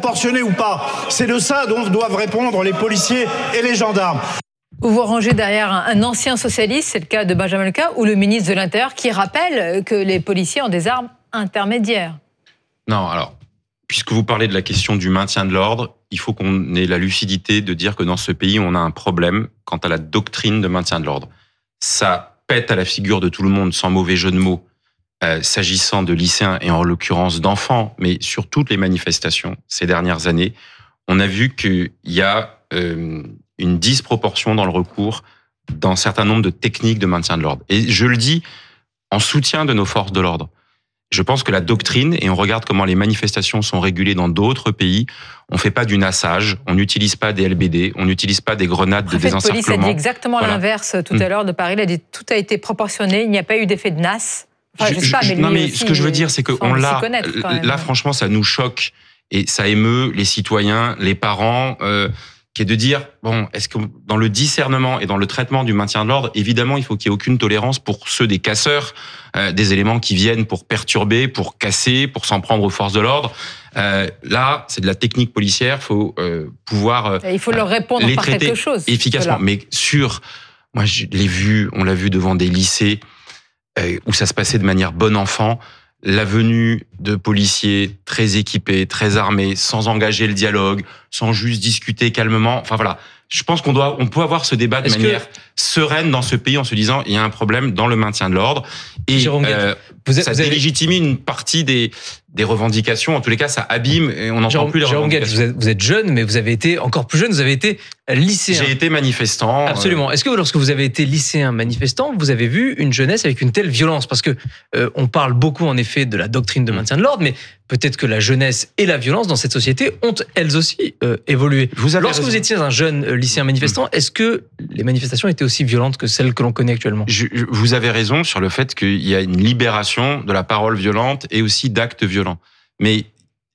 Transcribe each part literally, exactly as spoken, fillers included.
proportionné ou pas? C'est de ça dont doivent répondre les policiers et les gendarmes. Vous vous rangez derrière un ancien socialiste, c'est le cas de Benjamin Lecas, ou le ministre de l'Intérieur qui rappelle que les policiers ont des armes intermédiaires. Non, alors, puisque vous parlez de la question du maintien de l'ordre, il faut qu'on ait la lucidité de dire que dans ce pays, on a un problème quant à la doctrine de maintien de l'ordre. Ça pète à la figure de tout le monde, sans mauvais jeu de mots, euh, s'agissant de lycéens et en l'occurrence d'enfants, mais sur toutes les manifestations ces dernières années, on a vu qu'il y a euh, une disproportion dans le recours dans un certain nombre de techniques de maintien de l'ordre. Et je le dis en soutien de nos forces de l'ordre. Je pense que la doctrine, et on regarde comment les manifestations sont régulées dans d'autres pays, on ne fait pas du nassage, on n'utilise pas des L B D, on n'utilise pas des grenades de désencerclement. Le préfet de police a dit exactement voilà. l'inverse tout à l'heure de Paris. Il a dit que tout a été proportionné, il n'y a pas eu d'effet de nasse. Enfin, je, je sais pas, mais non, mais aussi, ce que je veux dire, c'est que on l'a. Là, franchement, ça nous choque et ça émeut les citoyens, les parents. Euh, qui est de dire, bon, est-ce que dans le discernement et dans le traitement du maintien de l'ordre, évidemment, il faut qu'il n'y ait aucune tolérance pour ceux des casseurs, euh, des éléments qui viennent pour perturber, pour casser, pour s'en prendre aux forces de l'ordre. Euh, là, c'est de la technique policière, il faut euh, pouvoir euh, il faut leur répondre les par traiter quelque chose, efficacement. voilà. Mais sur, moi, je l'ai vu, on l'a vu devant des lycées euh, où ça se passait de manière bon enfant. La venue de policiers très équipés, très armés, sans engager le dialogue, sans juste discuter calmement. Enfin voilà, je pense qu'on doit, on peut avoir ce débat de Est-ce manière que... sereine dans ce pays en se disant il y a un problème dans le maintien de l'ordre et euh, vous êtes, ça vous avez... délégitimie une partie des des revendications. En tous les cas, ça abîme et on n'entend plus les Jérôme revendications. Guedj, vous êtes, vous êtes jeune, mais vous avez été encore plus jeune. Vous avez été lycéen. J'ai été manifestant. Absolument. Euh... Est-ce que lorsque vous avez été lycéen manifestant, vous avez vu une jeunesse avec une telle violence? Parce que euh, on parle beaucoup en effet de la doctrine de maintien de l'ordre, mais peut-être que la jeunesse et la violence dans cette société ont elles aussi euh, évolué. Vous avez Lorsque raison. vous étiez un jeune euh, lycéen manifestant, mmh. est-ce que les manifestations étaient aussi violentes que celles que l'on connaît actuellement? je, je, Vous avez raison sur le fait qu'il y a une libération de la parole violente et aussi d'actes violents. Mais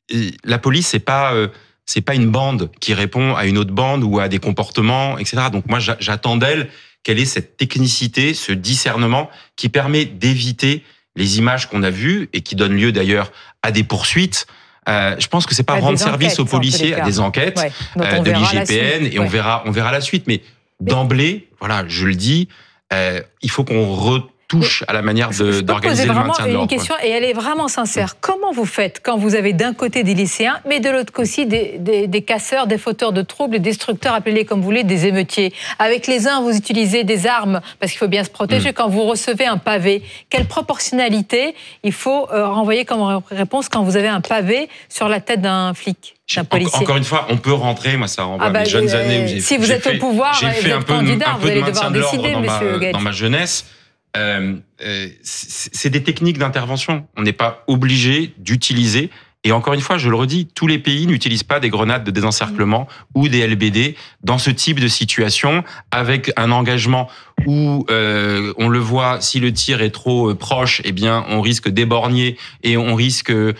la police, c'est pas euh, c'est pas une bande qui répond à une autre bande ou à des comportements, et cetera. Donc moi, j'attends d'elle qu'elle ait cette technicité, ce discernement qui permet d'éviter les images qu'on a vues et qui donnent lieu d'ailleurs à des poursuites. Euh, je pense que c'est pas à rendre service aux policiers, à des enquêtes ouais, euh, de l'I G P N et ouais. on verra on verra la suite. Mais, Mais... d'emblée, voilà, je le dis, euh, il faut qu'on re touche à la manière de, d'organiser le maintien de l'ordre. Une question, et elle est vraiment sincère. Comment vous faites quand vous avez d'un côté des lycéens, mais de l'autre côté des, des, des casseurs, des fauteurs de troubles, des destructeurs, appelez-les comme vous voulez, des émeutiers? Avec les uns, vous utilisez des armes, parce qu'il faut bien se protéger. Mmh. Quand vous recevez un pavé, quelle proportionnalité il faut euh, renvoyer comme réponse quand vous avez un pavé sur la tête d'un flic, d'un policier? Encore une fois, on peut rentrer, moi ça renvoie ah bah, à mes jeunes euh, années où j'ai Si vous j'ai êtes fait, au pouvoir, j'ai fait vous un êtes peu, candidat, un vous peu de allez maintien devoir de l'ordre décider, dans monsieur ma, Guedj. dans ma jeunesse. Euh, euh, c'est des techniques d'intervention. On n'est pas obligé d'utiliser. Et encore une fois, je le redis, tous les pays n'utilisent pas des grenades de désencerclement mmh. ou des L B D dans ce type de situation, avec un engagement où euh, on le voit, si le tir est trop proche, eh bien, on risque d'éborgner et on risque euh,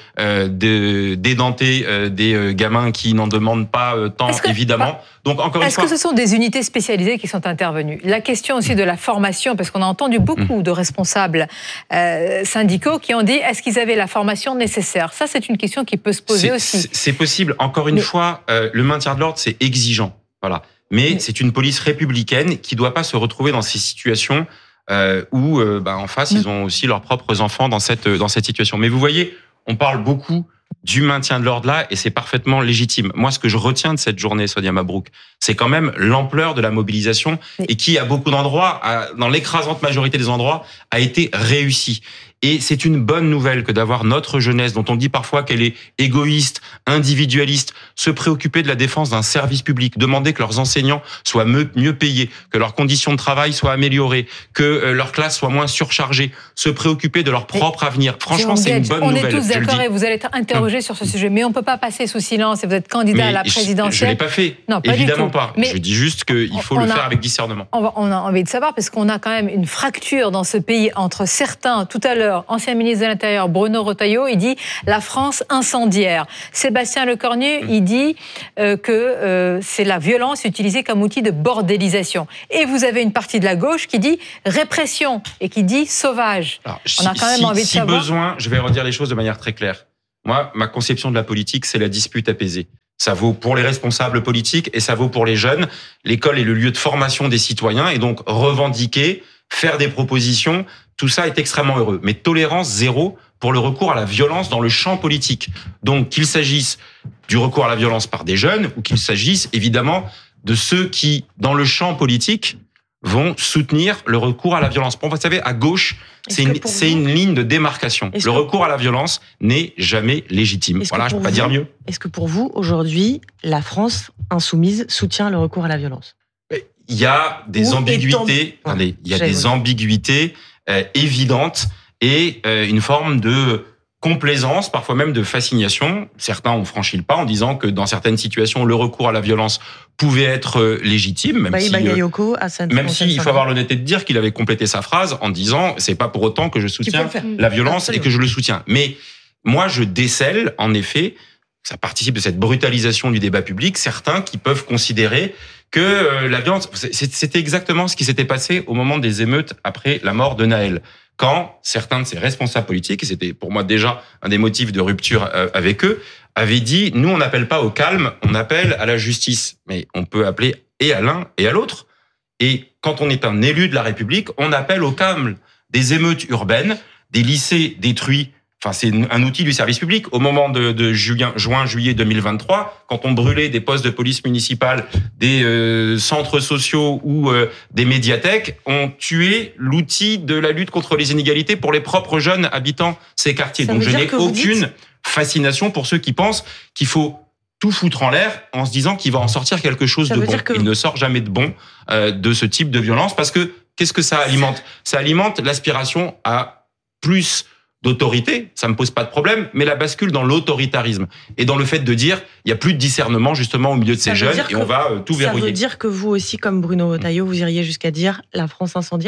de d'édenter euh, des euh, gamins qui n'en demandent pas euh, tant, que, évidemment. Donc, encore une Est-ce fois, que ce sont des unités spécialisées qui sont intervenues? La question aussi de la formation, parce qu'on a entendu beaucoup mmh. de responsables euh, syndicaux qui ont dit est-ce qu'ils avaient la formation nécessaire? Ça, c'est une question qui peut se poser c'est, aussi. C'est possible. Encore une Mais... fois, euh, le maintien de l'ordre, c'est exigeant. Voilà. Mais c'est une police républicaine qui ne doit pas se retrouver dans ces situations euh, où, euh, bah, en face, mmh. ils ont aussi leurs propres enfants dans cette, dans cette situation. Mais vous voyez, on parle beaucoup du maintien de l'ordre là, et c'est parfaitement légitime. Moi, ce que je retiens de cette journée, Sonia Mabrouk, c'est quand même l'ampleur de la mobilisation oui. et qui, à beaucoup d'endroits, à, dans l'écrasante majorité des endroits, a été réussie. Et c'est une bonne nouvelle que d'avoir notre jeunesse, dont on dit parfois qu'elle est égoïste, individualiste, se préoccuper de la défense d'un service public, demander que leurs enseignants soient mieux payés, que leurs conditions de travail soient améliorées, que leur classe soit moins surchargée, se préoccuper de leur propre et avenir. Franchement, c'est une bonne on nouvelle. On est tous d'accord et vous allez être interrogé hum. sur ce sujet, mais on ne peut pas passer sous silence et vous êtes candidat mais à la présidentielle. Je ne l'ai pas fait, non, pas évidemment du tout. pas. Mais je dis juste qu'il faut le a, faire avec discernement. On, va, on a envie de savoir, parce qu'on a quand même une fracture dans ce pays entre certains, tout à l'heure, ancien ministre de l'Intérieur, Bruno Retailleau, il dit la France incendiaire. Sébastien Lecornu, mmh. il dit euh, que euh, c'est la violence utilisée comme outil de bordélisation. Et vous avez une partie de la gauche qui dit répression et qui dit sauvage. Alors, on a quand même si, envie de si savoir. Si besoin, je vais redire les choses de manière très claire. Moi, ma conception de la politique, c'est la dispute apaisée. ça vaut pour les responsables politiques et ça vaut pour les jeunes. L'école est le lieu de formation des citoyens et donc revendiquer, faire des propositions, tout ça est extrêmement heureux. Mais tolérance zéro pour le recours à la violence dans le champ politique. Donc qu'il s'agisse du recours à la violence par des jeunes ou qu'il s'agisse évidemment de ceux qui, dans le champ politique, vont soutenir le recours à la violence. Pour vous savez, à gauche, c'est une, c'est vous, une ligne de démarcation. Le recours à la violence n'est jamais légitime. Voilà, je ne peux pas vous, dire mieux. Est-ce que pour vous, aujourd'hui, la France insoumise soutient le recours à la violence ? Il y a des Où ambiguïtés, étant... attendez, il y a J'avais des ambiguïtés euh, évidentes et euh, une forme de complaisance, parfois même de fascination. Certains ont franchi le pas en disant que dans certaines situations, le recours à la violence pouvait être légitime, même Baï si, Bagayoko, euh, même si il faut avoir l'honnêteté de dire qu'il avait complété sa phrase en disant c'est pas pour autant que je soutiens la violence Absolument. Et que je le soutiens. Mais moi, je décèle en effet, ça participe de cette brutalisation du débat public, certains qui peuvent considérer que euh, la violence, c'était exactement ce qui s'était passé au moment des émeutes après la mort de Naël. Quand certains de ces responsables politiques, et c'était pour moi déjà un des motifs de rupture avec eux, avaient dit « nous, on n'appelle pas au calme, on appelle à la justice ». Mais on peut appeler et à l'un et à l'autre. Et quand on est un élu de la République, on appelle au calme. Des émeutes urbaines, des lycées détruits, enfin c'est un outil du service public. Au moment de, de juin, juin, juillet deux mille vingt-trois, quand on brûlait des postes de police municipale, des euh, centres sociaux ou euh, des médiathèques, on tuait l'outil de la lutte contre les inégalités pour les propres jeunes habitant ces quartiers. Ça Donc je n'ai aucune dites... fascination pour ceux qui pensent qu'il faut tout foutre en l'air en se disant qu'il va en sortir quelque chose ça de bon. Que... Il ne sort jamais de bon euh, de ce type de violence parce que qu'est-ce que ça alimente ? Ça alimente l'aspiration à plus d'autorité, ça me pose pas de problème, mais la bascule dans l'autoritarisme et dans le fait de dire il y a plus de discernement justement au milieu de ces jeunes et on va tout verrouiller. Ça veut dire que vous aussi, comme Bruno Retailleau, vous iriez jusqu'à dire la France incendiaire ?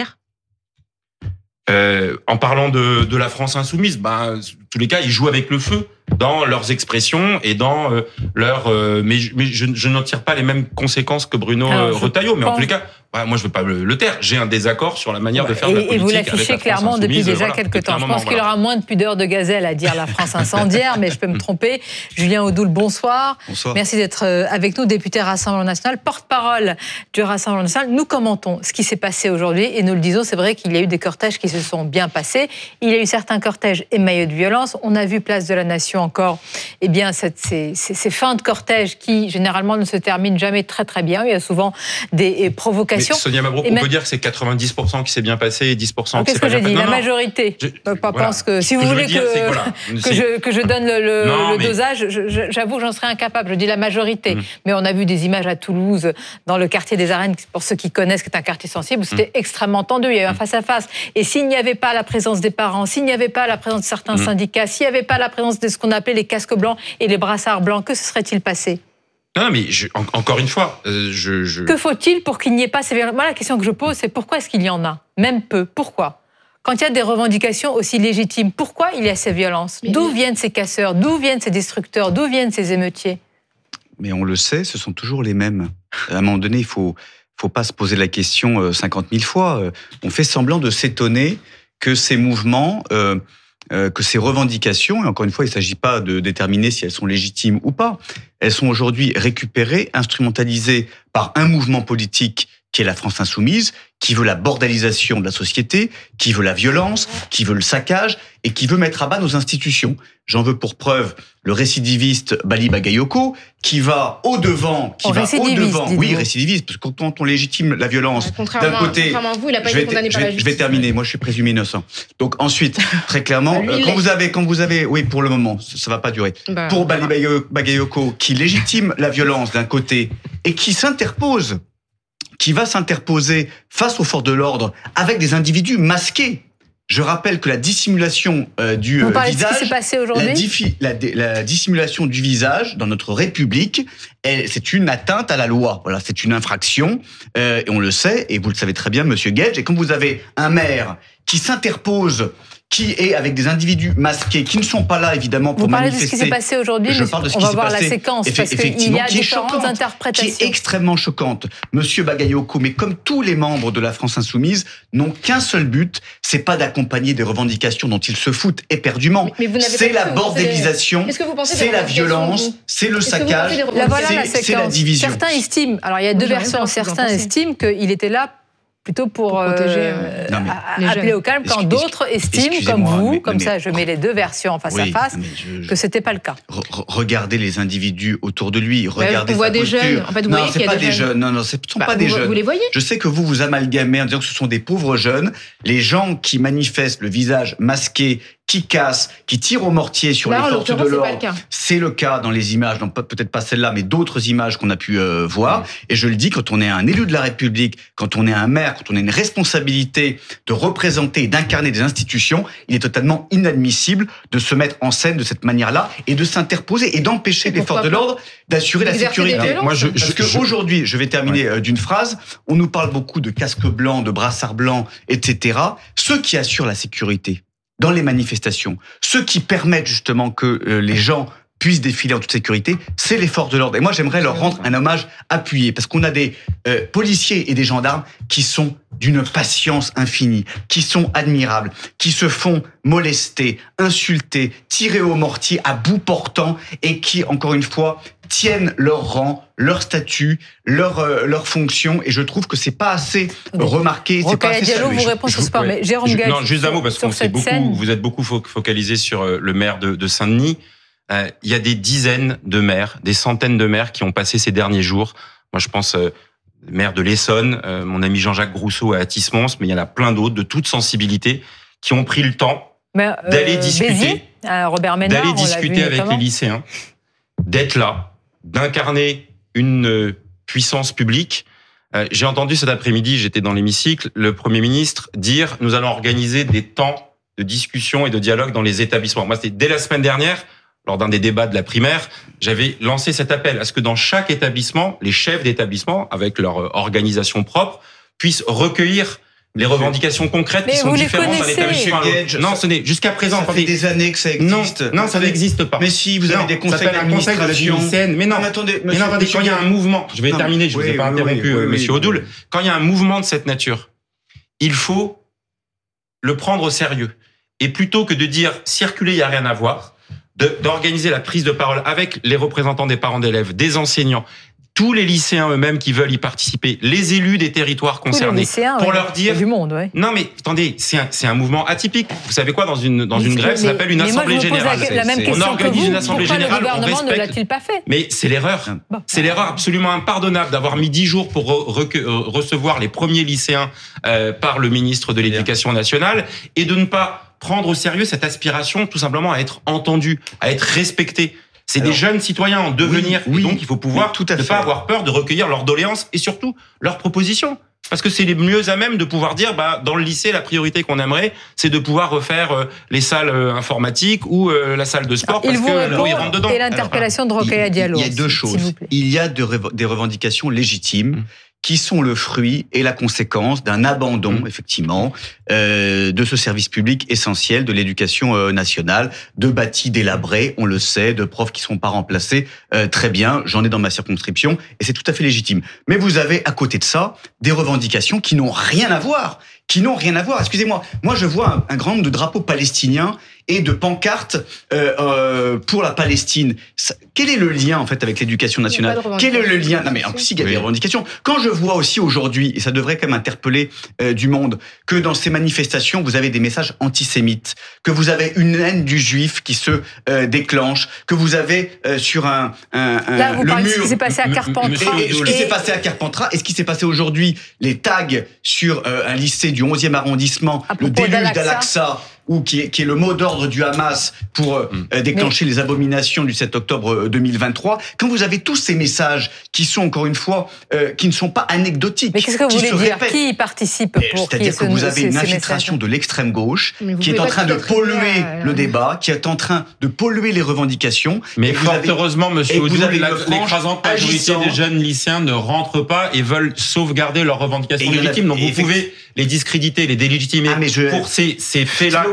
Euh, en parlant de, de la France insoumise, ben, tous les cas, ils jouent avec le feu dans leurs expressions et dans euh, leur. Euh, mais mais je, je n'en tire pas les mêmes conséquences que Bruno Alors, Retailleau. Mais pense... en tous les cas, bah, moi, je veux pas le, le taire. J'ai un désaccord sur la manière de faire et, de la politique. Et vous l'affichez clairement depuis déjà voilà, quelques temps. Je pense qu'il aura moins de pudeur de gazelle à dire la France incendiaire, mais je peux me tromper. Julien Audoul, bonsoir. Bonsoir. Merci d'être avec nous, député Rassemblement National, porte-parole du Rassemblement National. Nous commentons ce qui s'est passé aujourd'hui et nous le disons, c'est vrai qu'il y a eu des cortèges qui se sont bien passés. Il y a eu certains cortèges émaillés de violence. On a vu Place de la Nation encore, eh bien, cette, ces, ces, ces fins de cortège qui, généralement, ne se terminent jamais très, très bien. Il y a souvent des provocations. Mais Sonia Mabrouk, et on même... peut dire que c'est quatre-vingt-dix pour cent qui s'est bien passé et dix pour cent qui s'est pas bien passé. Qu'est-ce que j'ai dit ? La majorité. Je, je voilà. pense que, si vous que voulez que, que, voilà. que, je, que je donne le, le, non, le mais... dosage, je, je, j'avoue que j'en serais incapable. Je dis la majorité. Mmh. Mais on a vu des images à Toulouse, dans le quartier des Arènes, pour ceux qui connaissent, qui est un quartier sensible, où c'était mmh. extrêmement tendu. Il y a eu un face-à-face. Et s'il n'y avait pas la présence des parents, s'il n'y avait pas la présence de certains mmh. syndicats, s'il n'y avait pas la présence de ce qu'on appelait les casques blancs et les brassards blancs, que se serait-il passé ? Non, mais je, en, encore une fois, euh, je, je... Que faut-il pour qu'il n'y ait pas ces violences ? Moi, la question que je pose, c'est pourquoi est-ce qu'il y en a ? Même peu. Pourquoi ? Quand il y a des revendications aussi légitimes, pourquoi il y a ces violences ? mais D'où viennent ces casseurs ? D'où viennent ces destructeurs ? D'où viennent ces émeutiers ? Mais on le sait, ce sont toujours les mêmes. À un moment donné, il faut, faut pas se poser la question cinquante mille fois. On fait semblant de s'étonner que ces mouvements... Euh, Euh, que ces revendications, et encore une fois, il ne s'agit pas de déterminer si elles sont légitimes ou pas, elles sont aujourd'hui récupérées, instrumentalisées par un mouvement politique qui est la France insoumise, qui veut la bordélisation de la société, qui veut la violence, qui veut le saccage et qui veut mettre à bas nos institutions. J'en veux pour preuve le récidiviste Baï Bagayoko, qui va au-devant, qui oh, va au-devant. Oui, récidiviste, parce que quand on légitime la violence, d'un côté... Contrairement à vous, il n'a pas été condamné par la justice. Je vais terminer, moi je suis présumé innocent. Donc ensuite, très clairement, bah, lui, quand vous avez, quand vous avez, oui, pour le moment, ça ne va pas durer, bah, pour Baï Bagayoko, qui légitime la violence d'un côté et qui s'interpose, qui va s'interposer face aux forces de l'ordre avec des individus masqués. Je rappelle que la dissimulation euh, du Vous euh, parlez visage, de ce qui s'est passé aujourd'hui ? la, diffi, la, la dissimulation du visage dans notre République, elle, c'est une atteinte à la loi. Voilà, c'est une infraction, euh, et on le sait, et vous le savez très bien, Monsieur Guedj. Et quand vous avez un maire qui s'interpose, qui est avec des individus masqués, qui ne sont pas là évidemment pour Vous parlez manifester. de ce qui s'est passé aujourd'hui, Je mais parle de ce on qui va s'est voir passé, la séquence, effe- parce qu'il y effectivement, a qui est différentes choquante, interprétations. qui est extrêmement choquante. Monsieur Bagayoko, mais comme tous les membres de la France Insoumise, n'ont qu'un seul but, c'est pas d'accompagner des revendications dont ils se foutent éperdument. Mais vous n'avez C'est pas la dit que vous pensez des- bordélisation, Qu'est-ce que vous pensez des c'est la revendications, violence, vous c'est le Qu'est-ce que vous saccage, pensez des Là, voilà la c'est- c'est la séquence. division. Certains estiment, alors il y a deux Moi, j'aimerais versions, savoir ce que vous en certains pensez. estiment qu'il était là plutôt pour, Pour protéger, euh, euh, Non, mais- à- les appeler jeunes. au calme, quand Excuse- d'autres estiment, comme excusez-moi, vous, mais- comme mais- ça je mets les deux versions en face Oui, à face, mais je- je- que c'était pas le cas. Re- re- Regardez les individus autour de lui, regardez on voit sa des posture. jeunes. En fait, vous non, voyez qu'il c'est y a pas des des jeunes. jeunes. Non, non, ce ne sont Bah, pas vous, des jeunes. vous les voyez Je sais que vous vous amalgamez en disant que ce sont des pauvres jeunes, les gens qui manifestent le visage masqué, qui cassent, qui tirent au mortier sur Là, en les forces de l'occurrence, c'est pas le l'ordre. cas. C'est le cas dans les images, non, pas- peut-être pas celle-là, mais d'autres images qu'on a pu euh, voir. Mmh. Et je le dis, quand on est un élu de la République, quand on est un maire, quand on a une responsabilité de représenter et d'incarner des institutions, il est totalement inadmissible de se mettre en scène de cette manière-là et de s'interposer et d'empêcher Et les pourquoi forces de pas l'ordre d'assurer la Exercer des sécurité. violences. Moi, je, Parce je- que je- aujourd'hui, je vais terminer euh, d'une phrase, on nous parle beaucoup de casques blancs, de brassards blancs, et cetera. Ceux qui assurent la sécurité dans les manifestations, ceux qui permettent justement que euh, les gens puissent défiler en toute sécurité, c'est les forces de l'ordre. Et moi, j'aimerais leur rendre un hommage appuyé, parce qu'on a des euh, policiers et des gendarmes qui sont d'une patience infinie, qui sont admirables, qui se font molester, insulter, tirer au mortier à bout portant, et qui, encore une fois, tiennent leur rang, leur statut, leur euh, leur fonction. Et je trouve que c'est pas assez remarqué, c'est pas Rokhaya assez Diallo salué. vous répond je- sur ce point, ouais. mais Jérôme Je- Gaët, non, juste un mot, parce sur qu'on s'est cette beaucoup, scène, vous êtes beaucoup fo- focalisé sur euh, le maire de, de Saint-Denis. Euh, Il y a des dizaines de maires, des centaines de maires qui ont passé ces derniers jours. Moi, je pense euh, maire de l'Essonne, euh, mon ami Jean-Jacques Grousseau à Athis-Mons, mais il y en a plein d'autres de toute sensibilité qui ont pris le temps mais, euh, d'aller discuter, Béziers, euh, Robert Ménard, d'aller on l'a vu discuter avec notamment. les lycéens, d'être là, d'incarner une euh, puissance publique. Euh, J'ai entendu cet après-midi, j'étais dans l'hémicycle, le Premier ministre dire « nous allons organiser des temps de discussion et de dialogue dans les établissements ». Moi, c'était dès la semaine dernière, lors d'un des débats de la primaire, j'avais lancé cet appel à ce que dans chaque établissement, les chefs d'établissement, avec leur euh, organisation propre, puissent recueillir les revendications concrètes Mais qui sont vous les différentes d'un connaissez. établissement à Gage, l'autre. Non, ça- ce n'est jusqu'à présent. Ça fait attendez. des années que ça Non, existe. non, ça Attendez. n'existe pas. Mais si, vous avez Non, des ça conseils s'appelle un conseil de la vie d'administration. lycéenne. Mais non. Mais attendez, Mais monsieur, non, attendez, monsieur quand il y a un Gage. mouvement, je vais Non, terminer, je ne vous ai oui, pas oui, interrompu, oui, euh, oui, monsieur oui. Odoul. Quand il y a un mouvement de cette nature, il faut le prendre au sérieux. Et plutôt que de dire circuler, il n'y a rien à voir, de- d'organiser la prise de parole avec les représentants des parents d'élèves, des enseignants, tous les lycéens eux-mêmes qui veulent y participer, les élus des territoires Tous les concernés, lycéens, pour ouais, leur dire... du monde, ouais. Non mais attendez, c'est un, c'est un mouvement atypique. Vous savez quoi, dans une, dans Mais une c'est- grève, ça mais- s'appelle une mais moi, assemblée je vous pose la- générale. la même C'est- question on organise que vous. une assemblée Pourquoi générale, le on gouvernement ne respecte... l'a-t-il pas fait? Mais c'est l'erreur. Bon. C'est l'erreur absolument impardonnable d'avoir mis dix jours pour re- recu- euh, recevoir les premiers lycéens euh, par le ministre de l'Éducation nationale et de ne pas prendre au sérieux cette aspiration tout simplement à être entendu, à être respecté. C'est Alors, des jeunes citoyens en devenir. oui, et donc, il faut pouvoir oui, tout à ne fait. pas avoir peur de recueillir leurs doléances et surtout leurs propositions. Parce que c'est les mieux à même de pouvoir dire, bah, dans le lycée, la priorité qu'on aimerait, c'est de pouvoir refaire euh, les salles euh, informatiques ou euh, la salle de sport Il parce vous que l'eau, il rentre répond dedans. et l'interpellation de Il- Rokhaya il- Diallo. Il y a deux s'il choses. vous plaît. Il y a de rev- des revendications légitimes Mm. qui sont le fruit et la conséquence d'un abandon, Mm. effectivement, euh, de ce service public essentiel de l'éducation euh, nationale, de bâtis délabrés, on le sait, de profs qui ne sont pas remplacés. Euh, très bien, j'en ai dans ma circonscription et c'est tout à fait légitime. Mais vous avez à côté de ça des revendications qui n'ont rien à voir, qui n'ont rien à voir. Excusez-moi, moi je vois un, un grand nombre de drapeaux palestiniens et de pancartes euh, euh, pour la Palestine. Ça, quel est le lien en fait avec l'éducation Il y a nationale? pas de Quel est le revendication. lien? Non mais en plus il y a Oui. des revendications. Quand je vois aussi aujourd'hui, et ça devrait quand même interpeller euh, du monde, que dans ces manifestations vous avez des messages antisémites, que vous avez une haine du juif qui se euh, déclenche, que vous avez euh, sur un, un, un Là, vous le parlez de ce mur qui s'est passé à M- Carpentras. monsieur et, et ce qui Et- s'est passé à Carpentras et ce qui s'est passé aujourd'hui, les tags sur euh, un lycée du onzième arrondissement, À le propos déluge d'Al-Aqsa. d'Al-Aqsa, ou qui est, qui est le mot d'ordre du Hamas pour euh, Mm. euh, déclencher les abominations du sept octobre euh, deux mille vingt-trois. Quand vous avez tous ces messages qui sont encore une fois, euh, qui ne sont pas anecdotiques, Mais qu'est-ce que vous qui voulez se dire? répètent. Qui y participe Et pour qu'il y ait C'est-à-dire que ce- vous avez ces- une ces infiltration messages de l'extrême gauche Mais vous qui est pouvez en pas train de tout attribuer polluer à- le débat, qui est en train de polluer les revendications. Mais Et vous fort avez- heureusement, et monsieur vous Odoul, avez la- une frange l'écrasante majorité agissant. des jeunes lycéens ne rentrent pas et veulent sauvegarder leurs revendications Et il y en a- légitimes. Donc et vous effectivement- pouvez les discréditer, les délégitimer Ah, mais je- pour ces, ces faits-là C'est là où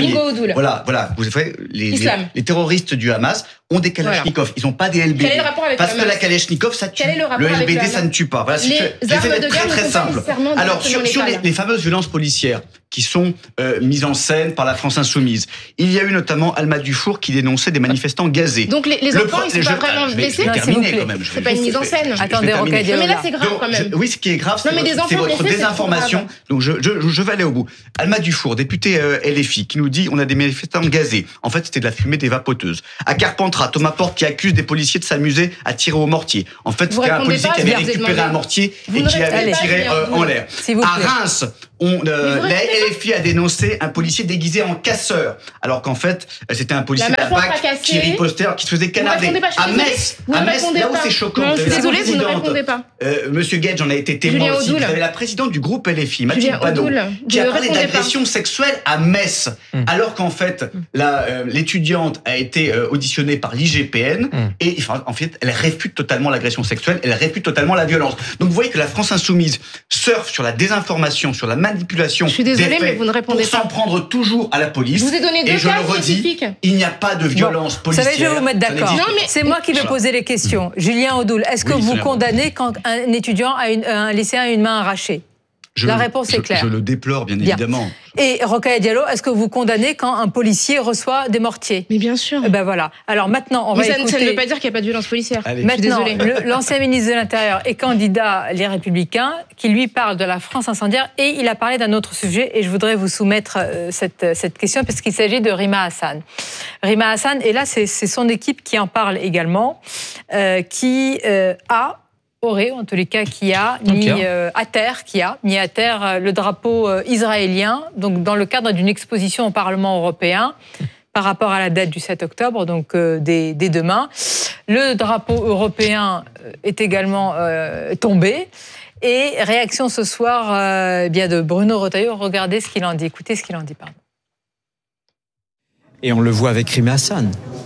voyez, Bingo Oudoul. voilà, voilà, vous faites les, les, Islam. les terroristes du Hamas ont des Kalachnikov. Voilà. Ils n'ont pas des L B D. Quel est le rapport avec Parce que la Kalachnikov, ça tue. Le, le L B D, ça ne tue pas. Voilà, les je, armes d'être de très, très simple. Alors, sur, sur les, les fameuses violences policières qui sont euh, mises en scène par la France insoumise, il y a eu notamment Alma Dufour qui dénonçait des manifestants gazés. Donc, les, les enfants, ils ne sont pas vraiment blessés? Je vais terminer quand même. C'est pas une mise en scène. Attendez, Rocaille Diallo. Mais là, c'est grave quand même. Oui, ce qui est grave, c'est votre désinformation. Donc, je, je, je vais aller au bout. Alma Dufour, députée euh, L F I, qui nous dit on a des manifestants gazés. En fait, c'était de la fumée des vapoteuses. À Carpentras, Thomas Porte qui accuse des policiers de s'amuser à tirer au mortier. En fait, c'était un policier qui avait récupéré un mortier et qui avait tiré euh, en l'air. À Reims, on, euh, la L F I a dénoncé un policier déguisé en casseur, alors qu'en fait, c'était un policier de la P A C qui ripostait, qui se faisait canarder. À Metz, à Metz, là où c'est choquant. Non, je suis désolée, vous ne répondez pas. Euh, Monsieur Gage en a été témoin aussi. Vous avez la présidente du groupe L F I, Mathilde Panot, qui a parlé d'agression sexuelle à Metz, mmh. alors qu'en fait, la, euh, l'étudiante a été euh, auditionnée par l'I G P N mmh. et enfin, en fait, elle réfute totalement l'agression sexuelle, elle réfute totalement la violence. Donc vous voyez que la France insoumise surfe sur la désinformation, sur la manipulation. Je suis désolée, mais vous ne répondez pour pas. s'en prendre toujours à la police. Je vous ai donné deux et je cas le redis, spécifiques. Il n'y a pas de violence bon, policière. Vous savez, je vais vous mettre d'accord. Mais... C'est moi qui vais poser les questions. Julien Audoul, est-ce que oui, vous condamnez quand un étudiant, a une, un lycéen a une main arrachée? Je, La réponse je, est claire. Je le déplore, bien, bien. évidemment. Et Rocaille Diallo, est-ce que vous condamnez quand un policier reçoit des mortiers? Mais bien sûr. Eh ben voilà. Alors maintenant, on Mais va ça, écouter... ça ne veut pas dire qu'il n'y a pas de violence policière. Allez. Maintenant, le, l'ancien ministre de l'Intérieur et candidat Les Républicains, qui lui parle de la France incendiaire, et il a parlé d'un autre sujet, et je voudrais vous soumettre euh, cette, cette question, parce qu'il s'agit de Rima Hassan. Rima Hassan, et là, c'est, c'est son équipe qui en parle également, euh, qui euh, a... aurait, en tous les cas, qui a mis euh, à terre, qui a mis à terre euh, le drapeau euh, israélien, donc dans le cadre d'une exposition au Parlement européen, par rapport à la date du sept octobre, donc euh, dès, dès demain. Le drapeau européen est également euh, tombé. Et réaction ce soir euh, bien de Bruno Retailleau. Regardez ce qu'il en dit. Écoutez ce qu'il en dit, pardon. Et on le voit avec Rima Hassan.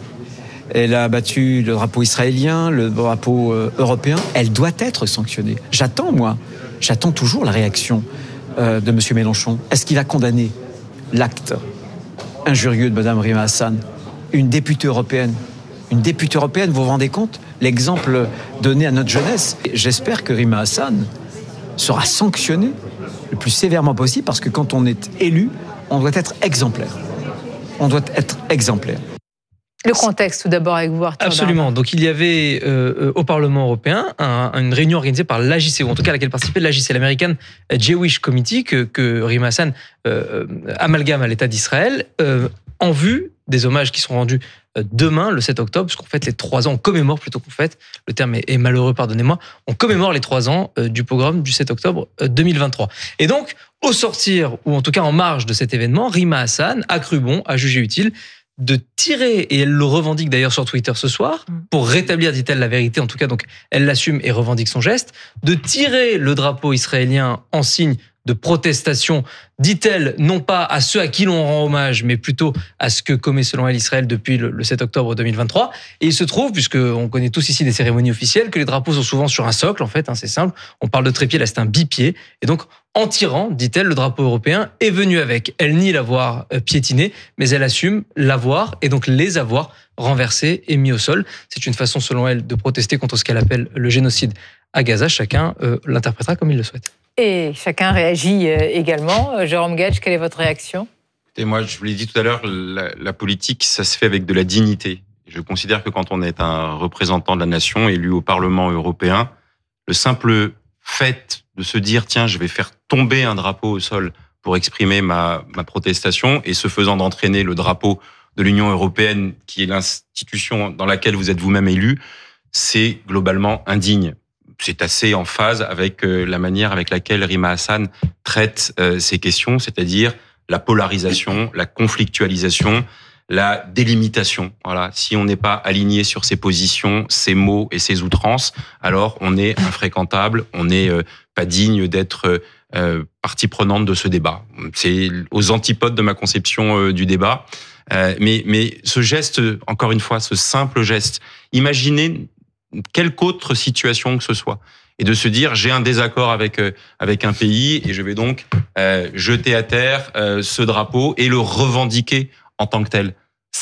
Elle a battu le drapeau israélien, le drapeau euh, européen. Elle doit être sanctionnée. J'attends, moi, j'attends toujours la réaction euh, de M. Mélenchon. Est-ce qu'il va condamner l'acte injurieux de Mme Rima Hassan, une députée européenne? Une députée européenne, vous vous rendez compte? L'exemple donné à notre jeunesse. J'espère que Rima Hassan sera sanctionnée le plus sévèrement possible, parce que quand on est élu, on doit être exemplaire. On doit être exemplaire. Le contexte, tout d'abord, avec vous, Arthur. Absolument. Donc, il y avait euh, au Parlement européen un, une réunion organisée par l'A J C, ou en tout cas à laquelle participait l'A J C, l'American Jewish Committee, que, que Rima Hassan euh, amalgame à l'État d'Israël, euh, en vue des hommages qui seront rendus demain, le sept octobre, puisqu'on fête les trois ans, on commémore plutôt qu'on fête, le terme est, est malheureux, pardonnez-moi, on commémore les trois ans euh, du pogrom du sept octobre deux mille vingt-trois. Et donc, au sortir, ou en tout cas en marge de cet événement, Rima Hassan a cru bon, a jugé utile, de tirer, et elle le revendique d'ailleurs sur Twitter ce soir, pour rétablir, dit-elle, la vérité, en tout cas, donc elle l'assume et revendique son geste, de tirer le drapeau israélien en signe de protestation, dit-elle, non pas à ceux à qui l'on rend hommage, mais plutôt à ce que commet selon elle Israël depuis le sept octobre deux mille vingt-trois. Et il se trouve, puisqu'on connaît tous ici des cérémonies officielles, que les drapeaux sont souvent sur un socle, en fait, hein, c'est simple, on parle de trépied, là c'est un bipied, et donc en tirant, dit-elle, le drapeau européen est venu avec. Elle nie l'avoir piétiné, mais elle assume l'avoir, et donc les avoir renversés et mis au sol. C'est une façon, selon elle, de protester contre ce qu'elle appelle le génocide à Gaza. Chacun euh, l'interprétera comme il le souhaite. Et chacun réagit également. Jérôme Gage, quelle est votre réaction? Et moi, je vous l'ai dit tout à l'heure, la, la politique, ça se fait avec de la dignité. Je considère que quand on est un représentant de la nation élu au Parlement européen, le simple fait de se dire, tiens, je vais faire tomber un drapeau au sol pour exprimer ma, ma protestation, et ce faisant d'entraîner le drapeau de l'Union européenne, qui est l'institution dans laquelle vous êtes vous-même élu, c'est globalement indigne. C'est assez en phase avec la manière avec laquelle Rima Hassan traite ces questions, c'est-à-dire la polarisation, la conflictualisation, la délimitation. Voilà. Si on n'est pas aligné sur ses positions, ses mots et ses outrances, alors on est infréquentable, on n'est pas digne d'être partie prenante de ce débat. C'est aux antipodes de ma conception du débat. Mais, mais ce geste, encore une fois, ce simple geste, imaginez quelque autre situation que ce soit, et de se dire j'ai un désaccord avec euh, avec un pays et je vais donc euh, jeter à terre euh, ce drapeau et le revendiquer en tant que tel.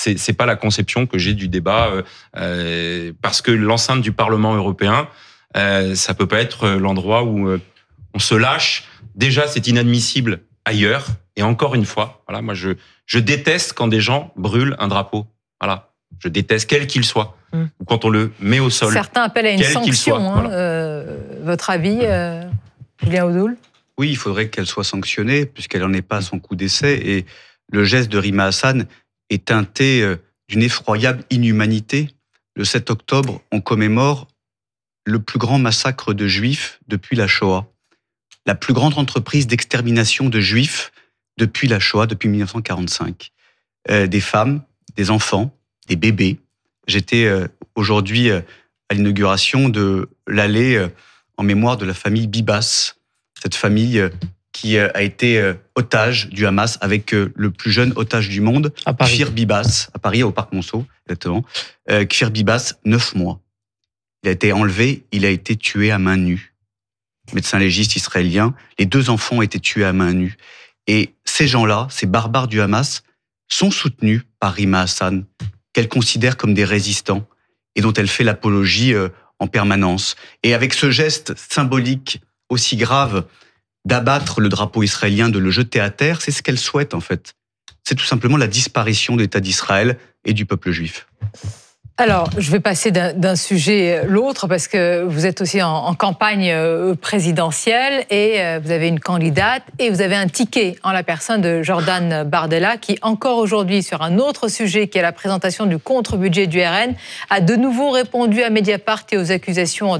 c'est, c'est pas la conception que j'ai du débat, euh, euh, parce que l'enceinte du Parlement européen, euh, ça peut pas être l'endroit où euh, on se lâche. Déjà, c'est inadmissible ailleurs. Et encore une fois, voilà, moi, je, je déteste quand des gens brûlent un drapeau. Voilà. Je déteste, quel qu'il soit. Mmh. Ou quand on le met au sol. Certains appellent à une sanction. Hein, voilà. euh, votre avis, euh, Julien Odoul ? Oui, il faudrait qu'elle soit sanctionnée, puisqu'elle n'en est pas à son coup d'essai. Et le geste de Rima Hassan est teinté d'une effroyable inhumanité. Le sept octobre, on commémore le plus grand massacre de Juifs depuis la Shoah. La plus grande entreprise d'extermination de Juifs depuis la Shoah, depuis dix-neuf cent quarante-cinq. Euh, des femmes, des enfants, des bébés. J'étais euh, aujourd'hui euh, à l'inauguration de l'allée euh, en mémoire de la famille Bibas, cette famille euh, qui euh, a été euh, otage du Hamas avec euh, le plus jeune otage du monde, Kfir Bibas, à Paris, au Parc Monceau, exactement. Euh, Kfir Bibas, neuf mois. Il a été enlevé, il a été tué à main nue. Médecin légiste israélien, les deux enfants ont été tués à main nue. Et ces gens-là, ces barbares du Hamas, sont soutenus par Rima Hassan, qu'elle considère comme des résistants et dont elle fait l'apologie euh, en permanence. Et avec ce geste symbolique aussi grave d'abattre le drapeau israélien, de le jeter à terre, c'est ce qu'elle souhaite en fait. C'est tout simplement la disparition de l'État d'Israël et du peuple juif. Alors, je vais passer d'un, d'un sujet à l'autre parce que vous êtes aussi en, en campagne présidentielle et vous avez une candidate et vous avez un ticket en la personne de Jordan Bardella qui, encore aujourd'hui, sur un autre sujet qui est la présentation du contre-budget du R N, a de nouveau répondu à Mediapart et aux accusations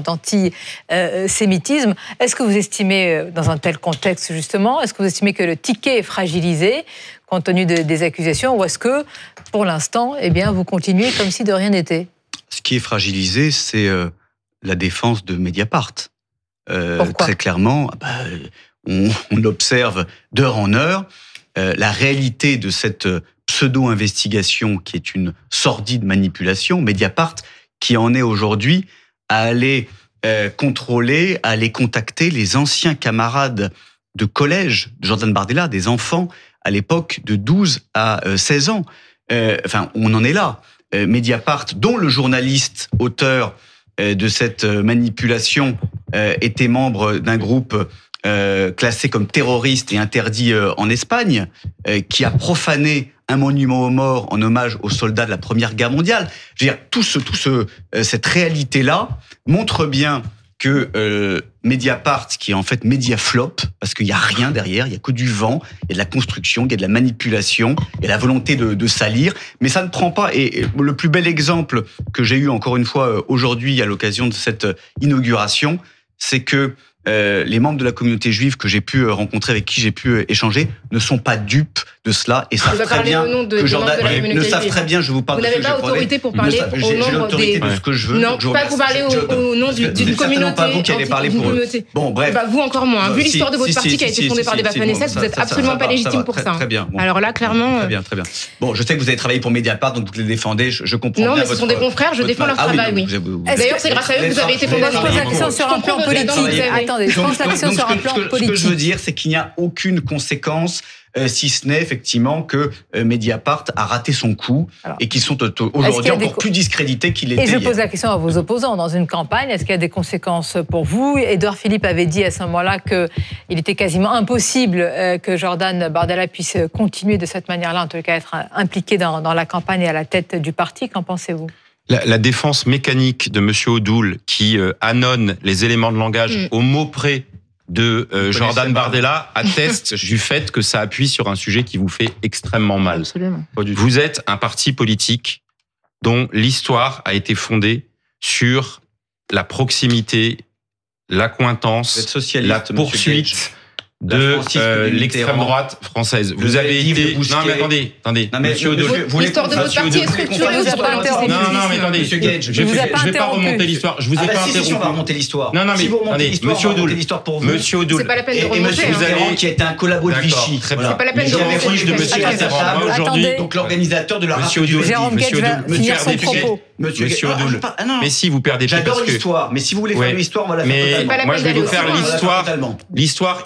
d'antisémitisme. Est-ce que vous estimez, dans un tel contexte justement, est-ce que vous estimez que le ticket est fragilisé compte tenu de, des accusations, ou est-ce que, pour l'instant, eh bien, vous continuez comme si de rien n'était ? Ce qui est fragilisé, c'est euh, la défense de Mediapart. Euh, Pourquoi ? Très clairement, bah, on, on observe d'heure en heure euh, la réalité de cette pseudo-investigation qui est une sordide manipulation. Mediapart qui en est aujourd'hui à aller euh, contrôler, à aller contacter les anciens camarades de collège de Jordan Bardella, des enfants à l'époque de douze à seize ans. Euh, enfin, on en est là. Euh, Mediapart, dont le journaliste auteur euh, de cette manipulation euh, était membre d'un groupe euh, classé comme terroriste et interdit euh, en Espagne, euh, qui a profané un monument aux morts en hommage aux soldats de la Première Guerre mondiale. Je veux dire, tout ce, tout ce, euh, cette réalité-là montre bien que euh, Mediapart, qui est en fait Mediaflop, parce qu'il n'y a rien derrière, il n'y a que du vent, il y a de la construction, il y a de la manipulation, il y a la volonté de, de salir, mais ça ne prend pas. Et, et le plus bel exemple que j'ai eu encore une fois aujourd'hui à l'occasion de cette inauguration, c'est que euh, les membres de la communauté juive que j'ai pu rencontrer, avec qui j'ai pu échanger, ne sont pas dupes de cela et savent très bien de, que Jordan ne savent très bien. Je vous parle. Vous n'avez pas autorité pour parler au nom des. De ce que je veux. Non, pas pour parler au nom d'une communauté. Pas vous qui allez parler pour eux. Bon, bref. Bah, vous encore moins. Vu l'histoire de votre parti qui a été fondée par des Bafouanesses, vous êtes absolument pas légitime pour ça. Très bien. Alors là, clairement. Très bien, très bien. Bon, je sais que vous avez travaillé pour Mediapart, donc vous les défendez. Je comprends bien. Non, mais ce sont des confrères. Je défends leur travail, oui. D'ailleurs, c'est grâce à eux que vous avez été fondé. Je pose l'accent sur un plan politique. Attendez, je pose l'accent sur un plan politique. Ce que je veux dire, c'est qu'il n'y a aucune conséquence, euh, si ce n'est effectivement que euh, Mediapart a raté son coup. Alors, et qu'ils sont aujourd'hui encore co- plus discrédités qu'il était. Et je hier. pose la question à vos opposants. Dans une campagne, est-ce qu'il y a des conséquences pour vous ? Édouard Philippe avait dit à ce moment-là qu'il était quasiment impossible euh, que Jordan Bardella puisse continuer de cette manière-là, en tout cas être impliqué dans, dans la campagne et à la tête du parti. Qu'en pensez-vous ? La, la défense mécanique de M. Odoul, qui euh, annonce les éléments de langage mmh. au mot près de euh, Jordan Bardella, atteste du fait que ça appuie sur un sujet qui vous fait extrêmement mal. Absolument. Vous êtes un parti politique dont l'histoire a été fondée sur la proximité, l'accointance, la poursuite de euh, l'extrême droite française. Vous, vous avez été... Non, mais attendez, attendez. Non, mais Monsieur Odoul... L'histoire de votre parti est structurée sur la Non, non, mais attendez. Monsieur Gage, je ne vais pas remonter l'histoire. Je vous ai pas interrompu. on va remonter l'histoire. Non, non, mais attendez. Monsieur Odoul... Monsieur Odoul... C'est pas la peine de remonter. Et monsieur Mitterrand, qui était un collabo de Vichy. Très bien. C'est pas la peine de remonter. Je vais de monsieur Mitterrand aujourd'hui. Donc l'organisateur de la Monsieur Odoul... Jérôme Gage va finir son propos. Monsieur Odoul... Mais si, vous perdez... J'adore l'histoire, mais si vous voulez faire l'histoire, on va la faire totalement. Mais moi, je vais vous faire l'histoire l'histoire immédiate.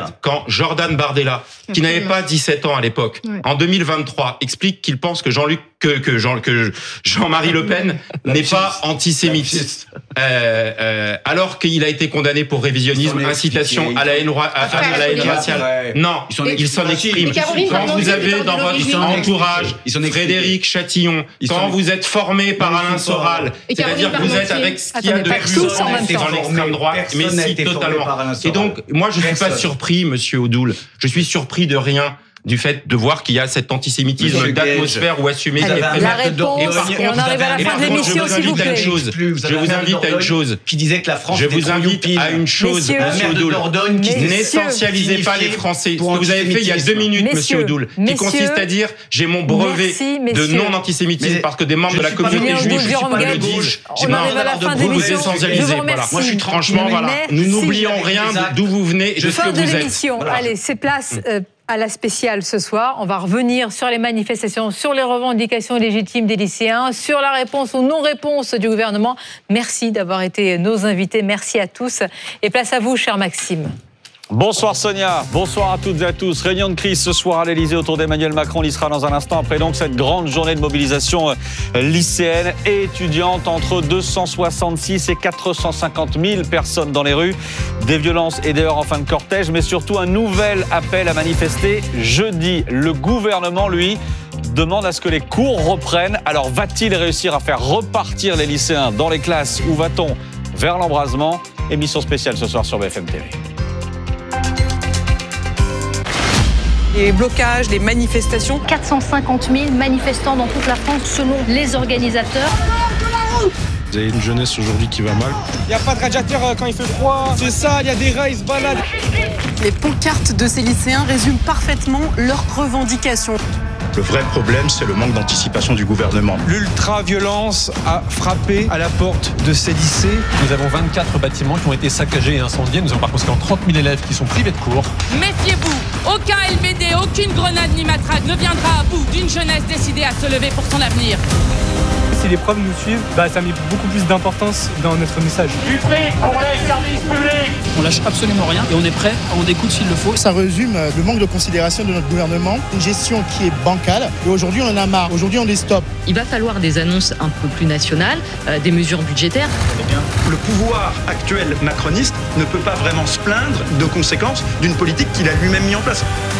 quand Jordan Bardella, qui n'avait pas dix-sept ans à l'époque, Ouais. en deux mille vingt-trois, explique qu'il pense que Jean-Luc, que, que, Jean, que Jean-Marie Le Pen n'est pas antisémite, euh, euh, alors qu'il a été condamné pour révisionnisme, incitation à la haine, roi- à, à, à la haine raciale. Non, il s'en exprime. Quand vous avez dans votre entourage Frédéric Chatillon, quand vous êtes formé par Alain Soral, c'est-à-dire que vous êtes avec ce qu'il y a de plus dans l'extrême droite, mais si, totalement. Et donc, moi, je ne suis pas surpris, monsieur Odoul, je suis surpris de rien du fait de voir qu'il y a cet antisémitisme Monsieur d'atmosphère ou assumé. Allez, qui est la présent. réponse, Et par et contre, on arrive à la et fin par de contre, l'émission, je vous s'il vous invite à une plaît. chose. Je vous invite à une chose. Qui disait que la France Je était vous trop invite youpine. à une chose, Messieurs. monsieur Un maire de Odoul. Dordogne qui Messieurs. N'essentialisez pas les Français. Ce que vous avez fait il y a deux minutes, monsieur Messieurs. Odoul, qui Messieurs. consiste à dire j'ai mon brevet Merci, de messieurs. non-antisémitisme Mais parce que des membres je de la suis pas communauté Julien juive Odoul, Jérôme le Gagne. disent. On arrive à la fin de Vous vous l'émission. Je essentialisez. vous Voilà. remercie. Moi, je suis franchement, voilà. Merci. Nous n'oublions rien d'où vous venez et de ce Fin que de vous êtes. l'émission. Voilà. Allez, c'est place euh, à la spéciale ce soir. On va revenir sur les manifestations, sur les revendications légitimes des lycéens, sur la réponse ou non-réponse du gouvernement. Merci d'avoir été nos invités. Merci à tous. Et place à vous, cher Maxime. Bonsoir Sonia, bonsoir à toutes et à tous. Réunion de crise ce soir à l'Elysée autour d'Emmanuel Macron. Il y sera dans un instant après donc cette grande journée de mobilisation lycéenne et étudiante. Entre deux cent soixante-six et quatre cent cinquante mille personnes dans les rues. Des violences et des heurts en fin de cortège, mais surtout un nouvel appel à manifester jeudi. Le gouvernement, lui, demande à ce que les cours reprennent. Alors va-t-il réussir à faire repartir les lycéens dans les classes ou va-t-on vers l'embrasement? Émission spéciale ce soir sur B F M T V. Les blocages, les manifestations. quatre cent cinquante mille manifestants dans toute la France selon les organisateurs. Vous avez une jeunesse aujourd'hui qui va mal. Il n'y a pas de radiateur quand il fait froid. C'est ça, il y a des rats, ils se baladent. Les pancartes de ces lycéens résument parfaitement leurs revendications. Le vrai problème, c'est le manque d'anticipation du gouvernement. L'ultra-violence a frappé à la porte de ces lycées. Nous avons vingt-quatre bâtiments qui ont été saccagés et incendiés. Nous avons par conséquent trente mille élèves qui sont privés de cours. Méfiez-vous, aucun L B D, aucune grenade ni matraque ne viendra à bout d'une jeunesse décidée à se lever pour son avenir. Si les profs nous suivent, bah, ça met beaucoup plus d'importance dans notre message. Du prix pour les services publics. On lâche absolument rien et on est prêt à en découdre s'il le faut. Ça résume le manque de considération de notre gouvernement, une gestion qui est bancale. Et aujourd'hui, on en a marre. Aujourd'hui, on les stoppe. Il va falloir des annonces un peu plus nationales, euh, des mesures budgétaires. Eh bien, le pouvoir actuel macroniste ne peut pas vraiment se plaindre de conséquences d'une politique qu'il a lui-même mis en place.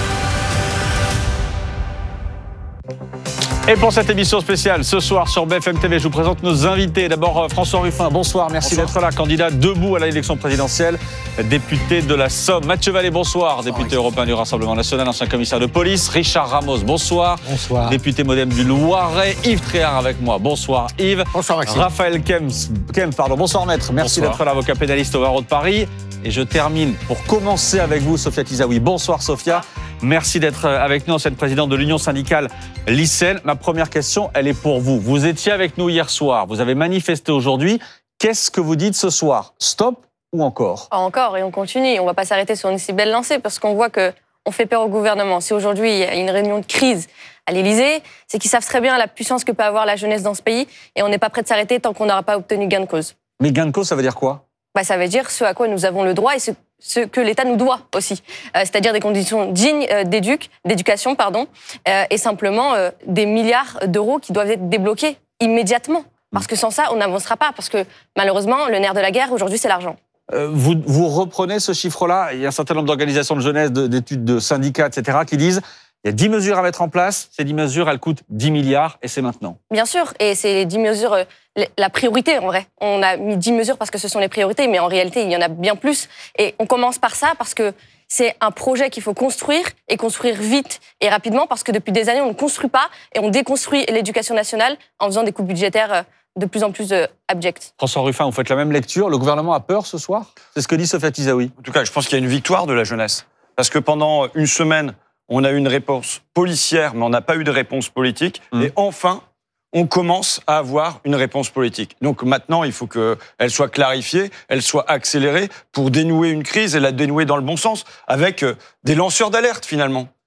Et pour cette émission spéciale, ce soir sur B F M T V, je vous présente nos invités. D'abord François Ruffin, bonsoir, merci bonsoir. d'être là, candidat debout à l'élection présidentielle, député de la Somme. Mathieu Vallée, bonsoir, bonsoir député européen du Rassemblement National, ancien commissaire de police. Richard Ramos, bonsoir. Bonsoir. Député modem du Loiret. Yves Tréhard avec moi, bonsoir Yves. Bonsoir Maxime. Raphaël Kempf, Kempf pardon. Bonsoir maître, merci bonsoir. d'être là, avocat pénaliste au barreau de Paris. Et je termine pour commencer avec vous, Sophia Tizaoui. Bonsoir Sophia. Merci d'être avec nous, ancienne présidente de l'Union syndicale lycéenne. Ma première question, elle est pour vous. Vous étiez avec nous hier soir, vous avez manifesté aujourd'hui. Qu'est-ce que vous dites ce soir? Stop ou encore? Encore, et on continue. On ne va pas s'arrêter sur une si belle lancée parce qu'on voit qu'on fait peur au gouvernement. Si aujourd'hui il y a une réunion de crise à l'Élysée, c'est qu'ils savent très bien la puissance que peut avoir la jeunesse dans ce pays et on n'est pas prêt de s'arrêter tant qu'on n'aura pas obtenu gain de cause. Mais gain de cause, ça veut dire quoi? Bah, ça veut dire ce à quoi nous avons le droit et ce, ce que l'État nous doit aussi. Euh, c'est-à-dire des conditions dignes euh, d'éduc, d'éducation, pardon, euh, et simplement euh, des milliards d'euros qui doivent être débloqués immédiatement. Parce que sans ça, on n'avancera pas. Parce que malheureusement, le nerf de la guerre, aujourd'hui, c'est l'argent. Euh, vous, vous reprenez ce chiffre-là. Il y a un certain nombre d'organisations de jeunesse, d'études, de syndicats, et cetera, qui disent il y a dix mesures à mettre en place. Ces dix mesures, elles coûtent dix milliards et c'est maintenant. Bien sûr. Et c'est les dix mesures, euh, la priorité en vrai. On a mis dix mesures parce que ce sont les priorités, mais en réalité, il y en a bien plus. Et on commence par ça parce que c'est un projet qu'il faut construire et construire vite et rapidement parce que depuis des années, on ne construit pas et on déconstruit l'éducation nationale en faisant des coupes budgétaires de plus en plus euh, abjectes. François Ruffin, vous faites la même lecture. Le gouvernement a peur ce soir? C'est ce que dit Sophia Tizaoui. En tout cas, je pense qu'il y a une victoire de la jeunesse. Parce que pendant une semaine, on a eu une réponse policière, mais on n'a pas eu de réponse politique. Mmh. Et enfin, on commence à avoir une réponse politique. Donc maintenant, il faut qu'elle soit clarifiée, elle soit accélérée pour dénouer une crise et la dénouer dans le bon sens, avec des lanceurs d'alerte finalement.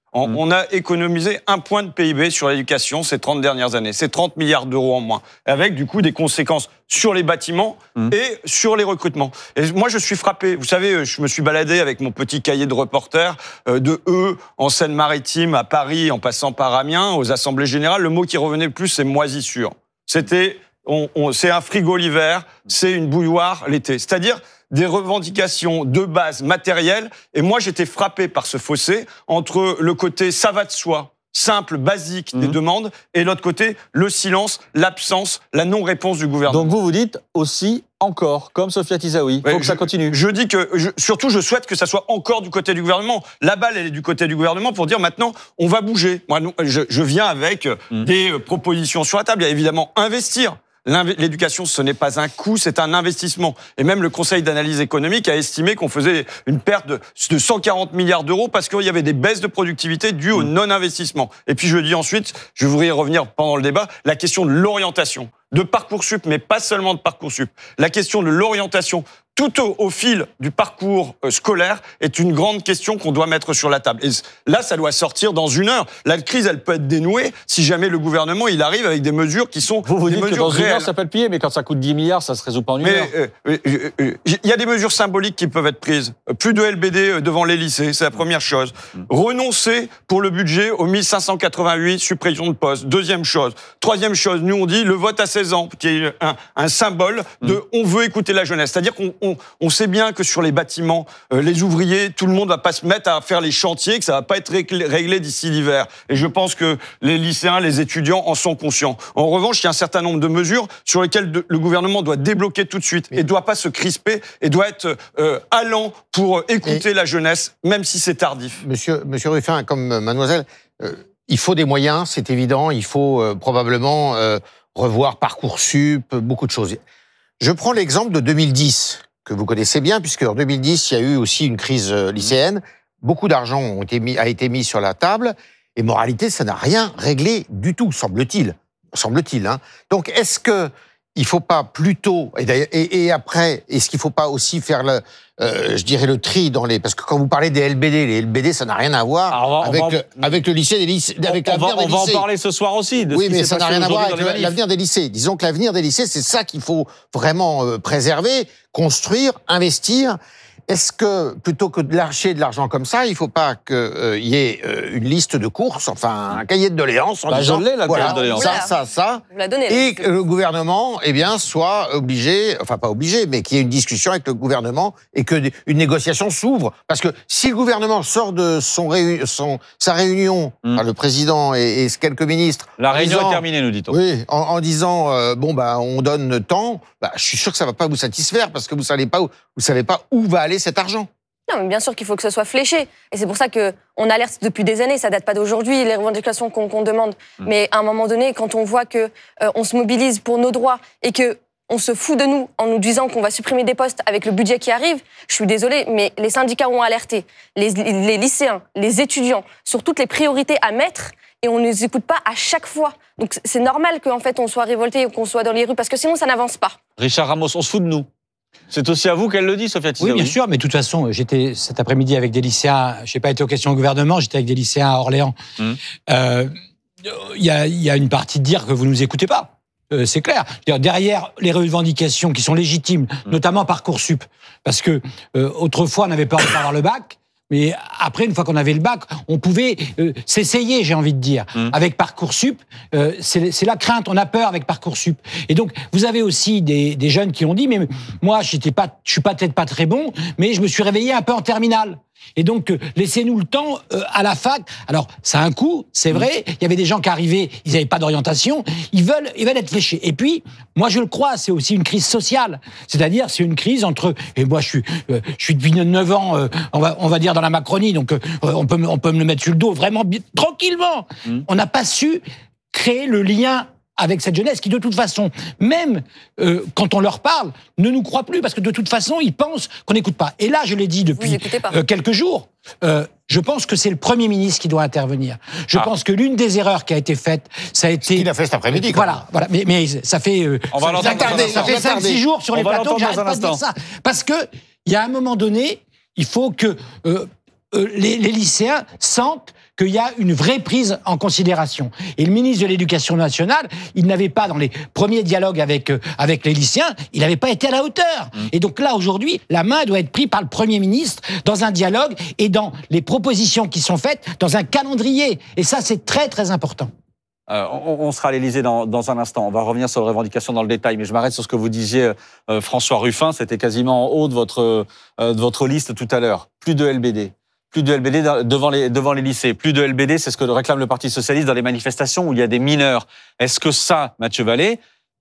On, mmh. on a économisé un point de P I B sur l'éducation ces trente dernières années. C'est trente milliards d'euros en moins, avec du coup des conséquences sur les bâtiments mmh. et sur les recrutements. Et moi, je suis frappé. Vous savez, je me suis baladé avec mon petit cahier de reporter euh, de E en Seine-Maritime, à Paris, en passant par Amiens, aux assemblées générales. Le mot qui revenait le plus, c'est moisissure. C'était, on, on, c'est un frigo l'hiver, c'est une bouilloire l'été. C'est-à-dire des revendications de base matérielle. Et moi, j'étais frappé par ce fossé entre le côté ça va de soi, simple, basique des mmh. demandes, et l'autre côté, le silence, l'absence, la non-réponse du gouvernement. Donc vous, vous dites aussi encore, comme Sophia Tisaoui, il faut ouais, que je, ça continue. Je dis que, je, surtout, je souhaite que ça soit encore du côté du gouvernement. La balle, elle est du côté du gouvernement pour dire maintenant, on va bouger. Moi, je, je viens avec mmh. des propositions sur la table. Il y a évidemment investir. L'éducation, ce n'est pas un coût, c'est un investissement. Et même le Conseil d'analyse économique a estimé qu'on faisait une perte de, de cent quarante milliards d'euros parce qu'il y avait des baisses de productivité dues au non-investissement. Et puis je dis ensuite, je voudrais y revenir pendant le débat, la question de l'orientation, de Parcoursup, mais pas seulement de Parcoursup. La question de l'orientation tout au, au fil du parcours euh, scolaire est une grande question qu'on doit mettre sur la table. Et là, ça doit sortir dans une heure. La crise, elle peut être dénouée si jamais le gouvernement il arrive avec des mesures qui sont vous vous des dites mesures que dans réelles. Une heure, ça peut être plié, mais quand ça coûte dix milliards, ça se résout pas en une mais, heure. Il euh, euh, euh, y a des mesures symboliques qui peuvent être prises. Plus de L B D devant les lycées, c'est la première chose. Mmh. Renoncer pour le budget aux mille cinq cent quatre-vingt-huit suppressions de postes. Deuxième chose. Troisième chose, nous on dit le vote à seize ans, qui est un, un symbole de mmh. on veut écouter la jeunesse. C'est-à-dire qu'on on, on sait bien que sur les bâtiments, euh, les ouvriers, tout le monde va pas se mettre à faire les chantiers, que ça va pas être réglé d'ici l'hiver. Et je pense que les lycéens, les étudiants en sont conscients. En revanche, il y a un certain nombre de mesures sur lesquelles de, le gouvernement doit débloquer tout de suite et doit pas se crisper et doit être euh, allant pour écouter et la jeunesse, même si c'est tardif. Monsieur, monsieur Ruffin, comme mademoiselle, euh, il faut des moyens, c'est évident. Il faut euh, probablement euh, revoir Parcoursup, beaucoup de choses. Je prends l'exemple de deux mille dix. Que vous connaissez bien, puisque en deux mille dix, il y a eu aussi une crise lycéenne. Beaucoup d'argent ont été mis, a été mis sur la table, et moralité, ça n'a rien réglé du tout, semble-t-il. Semble-t-il. Hein. Donc, est-ce que il faut pas plutôt, et, et, et après, est-ce qu'il faut pas aussi faire le, euh, je dirais le tri dans les, parce que quand vous parlez des L B D, les L B D, ça n'a rien à voir Alors, avec, va, le, avec le lycée des lycées, avec on l'avenir va, des lycées. On va en parler ce soir aussi. De oui, ce mais qui ça n'a rien à voir avec l'avenir des des lycées. Disons que l'avenir des lycées, c'est ça qu'il faut vraiment euh, préserver, construire, investir. Est-ce que, plutôt que de lâcher de l'argent comme ça, il ne faut pas qu'il euh, y ait euh, une liste de courses, enfin un cahier de doléances en bah, disant, je l'ai, la voilà, cahier de doléances. ça, ça, ça, Vous la donnez, et que le gouvernement, eh bien, soit obligé, enfin pas obligé, mais qu'il y ait une discussion avec le gouvernement et que une négociation s'ouvre. Parce que si le gouvernement sort de son, réu, son sa réunion, mmh. enfin, le président et, et quelques ministres, la réunion disant, est terminée, nous dit-on. Oui, en, en disant euh, bon bah on donne le temps, bah, je suis sûr que ça va pas vous satisfaire parce que vous savez pas où, vous savez pas où va aller cet argent. Non, mais bien sûr qu'il faut que ce soit fléché. Et c'est pour ça qu'on alerte depuis des années, ça date pas d'aujourd'hui, les revendications qu'on qu'on demande. Mmh. Mais à un moment donné, quand on voit qu'on euh, se mobilise pour nos droits et qu'on se fout de nous en nous disant qu'on va supprimer des postes avec le budget qui arrive, je suis désolée, mais les syndicats ont alerté, les, les lycéens, les étudiants, sur toutes les priorités à mettre, et on ne les écoute pas à chaque fois. Donc c'est normal qu'en fait on soit révolté ou qu'on soit dans les rues, parce que sinon ça n'avance pas. Richard Ramos, on se fout de nous. C'est aussi à vous qu'elle le dit, Sophia Tisaoui. Oui, bien sûr, mais de toute façon, j'étais cet après-midi avec des lycéens, je n'ai pas été aux questions au gouvernement, j'étais avec des lycéens à Orléans. Il mmh. euh, y, a, y a une partie de dire que vous ne nous écoutez pas. Euh, c'est clair. Derrière les revendications qui sont légitimes, mmh. notamment Parcoursup, parce que euh, autrefois, on n'avait pas envie d'avoir le bac, mais après, une fois qu'on avait le bac, on pouvait euh, s'essayer, j'ai envie de dire. Mmh. Avec Parcoursup, euh, c'est, c'est la crainte, on a peur avec Parcoursup. Et donc, vous avez aussi des, des jeunes qui ont dit, mais moi, j'étais pas, je suis pas peut-être pas très bon, mais je me suis réveillé un peu en terminale. Et donc, euh, laissez-nous le temps euh, à la fac. Alors, ça a un coût, c'est vrai. Il y avait des gens qui arrivaient, ils n'avaient pas d'orientation. Ils veulent, ils veulent être fléchés. Et puis, moi, je le crois, c'est aussi une crise sociale. C'est-à-dire, c'est une crise entre. Et moi, je suis, euh, je suis depuis neuf ans, euh, on va, on va dire dans la Macronie. Donc, euh, on peut, on peut me le mettre sur le dos vraiment bien, tranquillement. Mmh. On n'a pas su créer le lien avec cette jeunesse qui, de toute façon, même euh, quand on leur parle, ne nous croit plus, parce que de toute façon, ils pensent qu'on n'écoute pas. Et là, je l'ai dit depuis euh, quelques jours, euh, je pense que c'est le Premier ministre qui doit intervenir. Je ah. pense que l'une des erreurs qui a été faite, ça a été... Ce qu'il a fait cet après-midi. Voilà, voilà. Mais, mais ça fait... Euh, on va ça, ça, ça fait cinq six jours sur on les plateaux que j'arrête pas de dire ça. Parce que, il y a un moment donné, il faut que euh, euh, les, les lycéens sentent qu'il y a une vraie prise en considération. Et le ministre de l'Éducation nationale, il n'avait pas, dans les premiers dialogues avec, avec les lycéens, il n'avait pas été à la hauteur. Mmh. Et donc là, aujourd'hui, la main doit être prise par le Premier ministre dans un dialogue et dans les propositions qui sont faites, dans un calendrier. Et ça, c'est très, très important. Euh, on, on sera à l'Élysée dans, dans un instant. On va revenir sur les revendications dans le détail, mais je m'arrête sur ce que vous disiez, euh, François Ruffin. C'était quasiment en haut de votre, euh, de votre liste tout à l'heure. Plus de L B D. Plus de L B D devant les, devant les lycées. Plus de L B D, c'est ce que réclame le Parti socialiste dans les manifestations où il y a des mineurs. Est-ce que ça, Mathieu Vallée,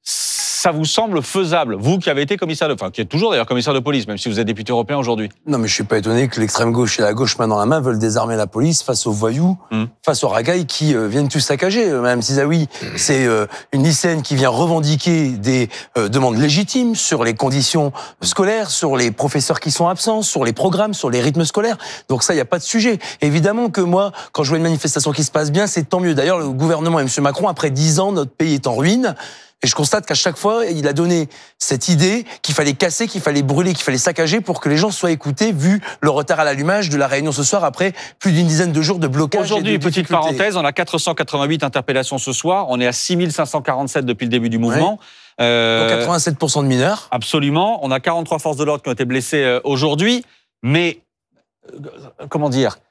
ça vous semble faisable, vous qui avez été commissaire de, enfin qui êtes toujours d'ailleurs commissaire de police, même si vous êtes député européen aujourd'hui? Non, mais je suis pas étonné que l'extrême gauche et la gauche main dans la main veulent désarmer la police face aux voyous, mmh. face aux ragailles qui euh, viennent tout saccager. Madame Cizaoui, mmh. c'est euh, une lycéenne qui vient revendiquer des euh, demandes légitimes sur les conditions scolaires, sur les professeurs qui sont absents, sur les programmes, sur les rythmes scolaires. Donc ça, il y a pas de sujet. Évidemment que moi, quand je vois une manifestation qui se passe bien, c'est tant mieux. D'ailleurs, le gouvernement et M. Macron, après dix ans, notre pays est en ruine. Et je constate qu'à chaque fois, il a donné cette idée qu'il fallait casser, qu'il fallait brûler, qu'il fallait saccager pour que les gens soient écoutés, vu le retard à l'allumage de la réunion ce soir après plus d'une dizaine de jours de blocage. Aujourd'hui, petite parenthèse, on a quatre cent quatre-vingt-huit interpellations ce soir, on est à six mille cinq cent quarante-sept depuis le début du mouvement. Ouais. Euh... Donc quatre-vingt-sept pour cent de mineurs. Absolument, on a quarante-trois forces de l'ordre qui ont été blessées aujourd'hui, mais euh, comment dire,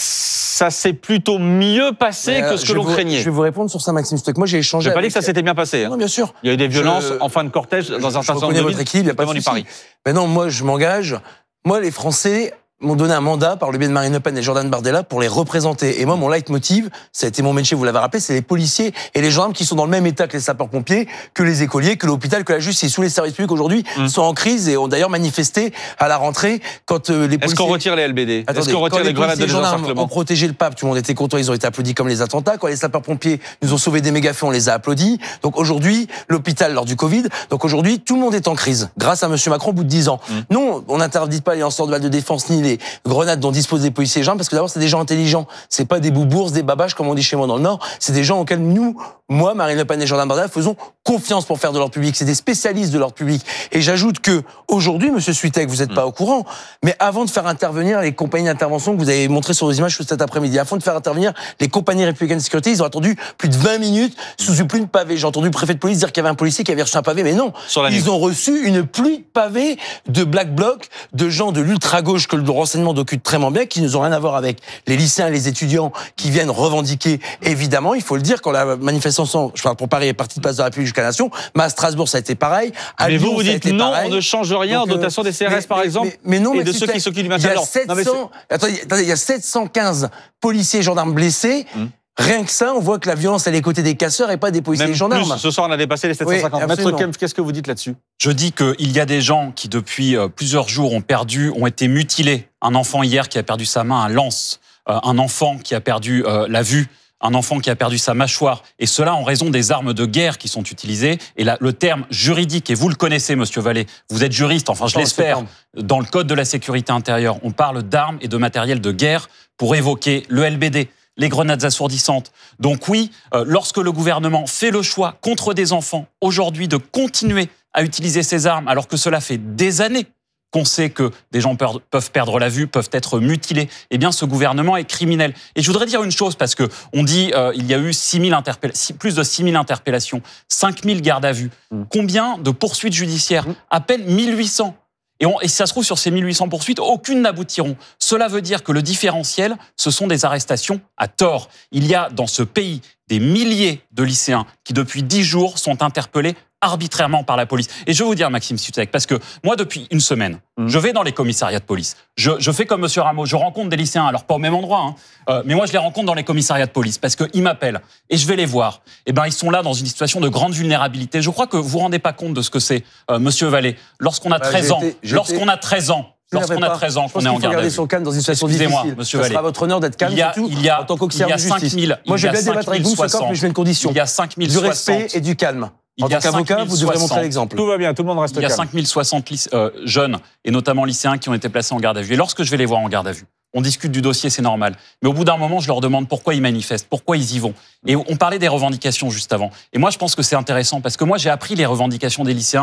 ça s'est plutôt mieux passé euh, que ce que l'on craignait. Je vais vous répondre sur ça, Maxime Stuck. Moi, j'ai échangé. Je n'ai pas avec... dit que ça s'était bien passé. Hein. Non, bien sûr. Il y a eu des violences je... en fin de cortège dans un certain nombre de villes. Je reconnais votre équipe, il n'y a pas de souci. Mais non, moi, je m'engage. Moi, les Français m'ont donné un mandat par le biais de Marine Le Pen et Jordan Bardella pour les représenter. Et moi, mon leitmotiv, ça a été mon métier, vous l'avez rappelé, c'est les policiers et les gendarmes qui sont dans le même état que les sapeurs-pompiers, que les écoliers, que l'hôpital, que la justice. Tous les services publics aujourd'hui mmh. sont en crise et ont d'ailleurs manifesté à la rentrée quand euh, les policiers... Est-ce qu'on retire les L B D? Attendez, Est-ce qu'on retire les, les grenades de désencerclement? On protégeait le pape, tout le monde était content, ils ont été applaudis comme les attentats. Quand les sapeurs-pompiers nous ont sauvé des méga-feux, on les a applaudis. Donc aujourd'hui, l'hôpital lors du Covid. Donc aujourd'hui, tout le monde est en crise, grâce à M. Macron au bout de dix ans. Mmh. Non, on n'interdit pas les lanceurs de balles de défense ni les grenades dont disposent les policiers et les gendarmes, parce que d'abord, c'est des gens intelligents. C'est pas des boubours, des babaches, comme on dit chez moi dans le Nord. C'est des gens auxquels nous, moi, Marine Le Pen et Jordan Bardella, faisons confiance pour faire de l'ordre public. C'est des spécialistes de l'ordre public. Et j'ajoute que, aujourd'hui, Monsieur Suitec, vous n'êtes mmh. pas au courant, mais avant de faire intervenir les compagnies d'intervention que vous avez montrées sur vos images cet après-midi, avant de faire intervenir les compagnies républicaines de sécurité, ils ont attendu plus de vingt minutes sous une pluie de pavés. J'ai entendu le préfet de police dire qu'il y avait un policier qui avait reçu un pavé, mais non. Ils ont reçu une pluie de pavés de black bloc, de gens de l'ultra-gauche que le renseignement documente très bien, qui n'ont rien à voir avec les lycéens et les étudiants qui viennent revendiquer, évidemment, il faut le dire, quand la manifestation, je parle pour Paris, est partie de Place de la République jusqu'à la Nation, mais à Strasbourg, ça a été pareil. À mais Lyon, vous, vous dites non, pareil. On ne change rien Donc, en dotation des C R S, mais, par mais, exemple, mais, mais non, et mais de ceux qui s'occupent du maintien de l'ordre. Attendez, attendez, il y a sept cent quinze policiers et gendarmes blessés. Hum. Rien que ça, on voit que la violence, elle est côté des casseurs et pas des policiers et des gendarmes. Plus, ce soir, on a dépassé les sept cent cinquante. Oui, Maître Kempf, qu'est-ce que vous dites là-dessus? Je dis qu'il y a des gens qui, depuis plusieurs jours, ont perdu, ont été mutilés. Un enfant hier qui a perdu sa main, un lance. Euh, un enfant qui a perdu euh, la vue. Un enfant qui a perdu sa mâchoire. Et cela en raison des armes de guerre qui sont utilisées. Et là, le terme juridique, et vous le connaissez, Monsieur Vallée, vous êtes juriste, enfin je l'espère, dans le Code de la sécurité intérieure, on parle d'armes et de matériel de guerre pour évoquer le L B D. Les grenades assourdissantes. Donc oui, euh, lorsque le gouvernement fait le choix contre des enfants, aujourd'hui, de continuer à utiliser ces armes, alors que cela fait des années qu'on sait que des gens peuvent perdre la vue, peuvent être mutilés, eh bien ce gouvernement est criminel. Et je voudrais dire une chose, parce que on dit euh, il y a eu six mille interpellations, plus de six mille interpellations, cinq mille gardes à vue. Mmh. Combien de poursuites judiciaires? mmh. À peine mille huit cents. Et, on, et si ça se trouve, sur ces mille huit cents poursuites, aucune n'aboutiront. Cela veut dire que le différentiel, ce sont des arrestations à tort. Il y a dans ce pays des milliers de lycéens qui, depuis dix jours, sont interpellés arbitrairement par la police. Et je vais vous dire, Maxime Sutek, parce que moi, depuis une semaine, mmh. je vais dans les commissariats de police. Je, je fais comme Monsieur Rameau, je rencontre des lycéens, alors pas au même endroit, hein, euh, mais moi, je les rencontre dans les commissariats de police parce qu'ils m'appellent et je vais les voir. Et ben, ils sont là dans une situation de grande vulnérabilité. Je crois que vous vous rendez pas compte de ce que c'est, euh, Monsieur Vallée. Lorsqu'on a treize ans, lorsqu'on a treize ans, Lorsqu'on a treize ans, qu'on est en garde à vue. Son calme dans une situation difficile. Monsieur Vallée. Ce sera votre honneur d'être calme, il y a, surtout, il y a, en tant qu'auxiliaire de justice. mille, Moi, je vais bien débattre avec vous, Monsieur Kempf, mais je mets une condition. Il y a cinq mille du respect et du calme. En tant qu'avocat, vous devrez montrer l'exemple. Tout va bien, tout le monde reste calme. Il y a cinq mille soixante euh, jeunes, et notamment lycéens, qui ont été placés en garde à vue. Et lorsque je vais les voir en garde à vue, on discute du dossier, c'est normal. Mais au bout d'un moment, je leur demande pourquoi ils manifestent, pourquoi ils y vont. Et on parlait des revendications juste avant. Et moi, je pense que c'est intéressant, parce que moi, j'ai appris les revendications des lycéens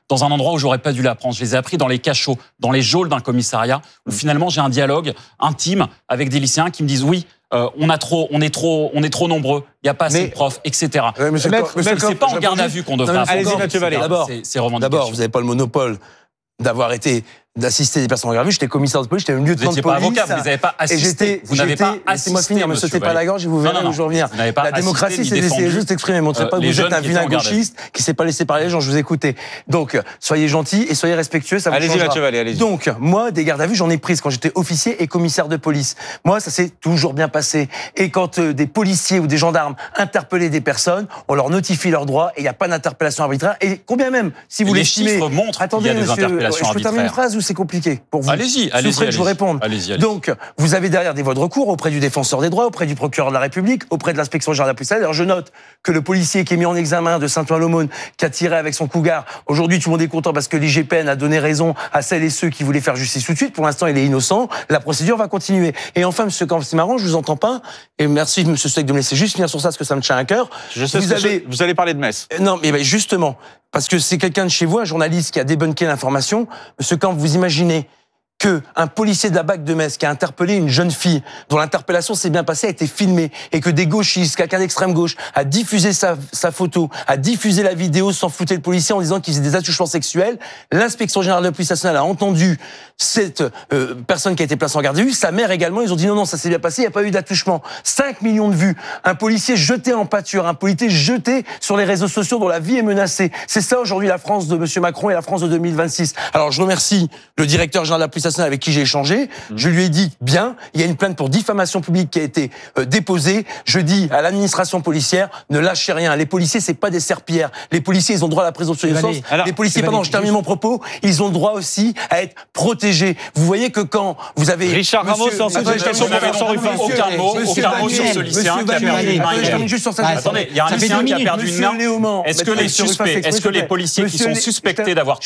dans un endroit où j'aurais pas dû l'apprendre. Je les ai appris dans les cachots, dans les geôles d'un commissariat, où finalement j'ai un dialogue intime avec des lycéens qui me disent oui, euh, on a trop, on est trop, on est trop nombreux. Il y a pas assez de profs, et cetera. Ouais, monsieur Maître, Monsieur c'est pas en garde à vue qu'on devrait apprendre. Allez-y, Mathieu Vallée. D'abord, c'est revendications. d'abord, vous n'avez pas le monopole d'avoir été d'assister des personnes en garde à vue. J'étais commissaire de police, j'étais lieutenant de police. Vous n'étiez pas avocat, vous n'avez pas assisté. Et j'étais, vous n'avez pas assisté. Laissez-moi finir, me sautez pas la gorge et vous verrez où je reviens. La démocratie, c'est d'essayer juste d'exprimer. Montrez pas que vous êtes un vilain gauchiste qui s'est pas laissé parler les gens. Je vous écoutais. Donc, soyez gentils et soyez respectueux. Ça vous allez-y, Mathieu Vallée, allez-y. Donc, moi, des gardes à vue, j'en ai prises quand j'étais officier et commissaire de police. Moi, ça s'est toujours bien passé. Et quand euh, des policiers ou des gendarmes interpellaient des personnes, on leur notifie leurs droits et il n'y a pas d'interpellation arbitraire. Et combien même, si vous les l'estimez. chiffres montrent qu'il y a des interpellations je peux terminer une arbitraires. phrase ou c'est compliqué pour vous? Allez-y, allez-y. Que je vous réponde. Allez-y, allez-y. Donc, vous avez derrière des voies de recours auprès du défenseur des droits, auprès du procureur de la République, auprès de l'inspection générale de la police. Alors, je note que le policier qui est mis en examen de Saint-Ouen-l'Aumône, qui a tiré avec son cougar, aujourd'hui, tout le monde est content parce que l'I G P N a donné raison à celles et ceux qui voulaient faire justice tout de suite. Pour l'instant, il est innocent. La procédure va continuer. Et enfin, monsieur Campos-Marron, je vous entends pas. Et merci, monsieur Steck, de me laisser juste finir sur ça, parce que ça me tient à cœur. Je sais vous, avez... je... vous allez parler de Metz. Non, mais ben justement, parce que c'est quelqu'un de chez vous, un journaliste qui a débunké l'information. Monsieur Camp, vous imaginez que un policier de la B A C de Metz qui a interpellé une jeune fille dont l'interpellation s'est bien passée a été filmée et que des gauchistes, quelqu'un d'extrême gauche, a diffusé sa, sa photo, a diffusé la vidéo sans flouter le policier en disant qu'il faisait des attouchements sexuels. L'inspection générale de la police nationale a entendu cette euh, personne qui a été placée en garde à vue, sa mère également. Ils ont dit non, non, ça s'est bien passé, il n'y a pas eu d'attouchement. cinq millions de vues. Un policier jeté en pâture, un policier jeté sur les réseaux sociaux dont la vie est menacée. C'est ça aujourd'hui la France de monsieur Macron et la France de deux mille vingt-six. Alors je remercie le directeur général de la police nationale avec qui j'ai échangé. Mmh. Je lui ai dit, bien, il y a une plainte pour diffamation publique qui a été euh, déposée. Je dis à l'administration policière, ne lâchez rien. Les policiers, c'est pas des serpillères. Les policiers, ils ont droit à la présomption d'innocence. Les policiers, pardon, je termine mon propos, ils ont droit aussi à être protégés. Vous voyez que quand vous avez... Richard Ramos, c'est ensuite une question pour Vincent Ruffin. Aucun mot, aucun mot sur ce lycéen qui a perdu une main. Je termine juste sur ça. Attendez, il y a un lycéen qui a perdu une main. Est-ce que les suspects, est-ce que les policiers qui sont suspectés d'avoir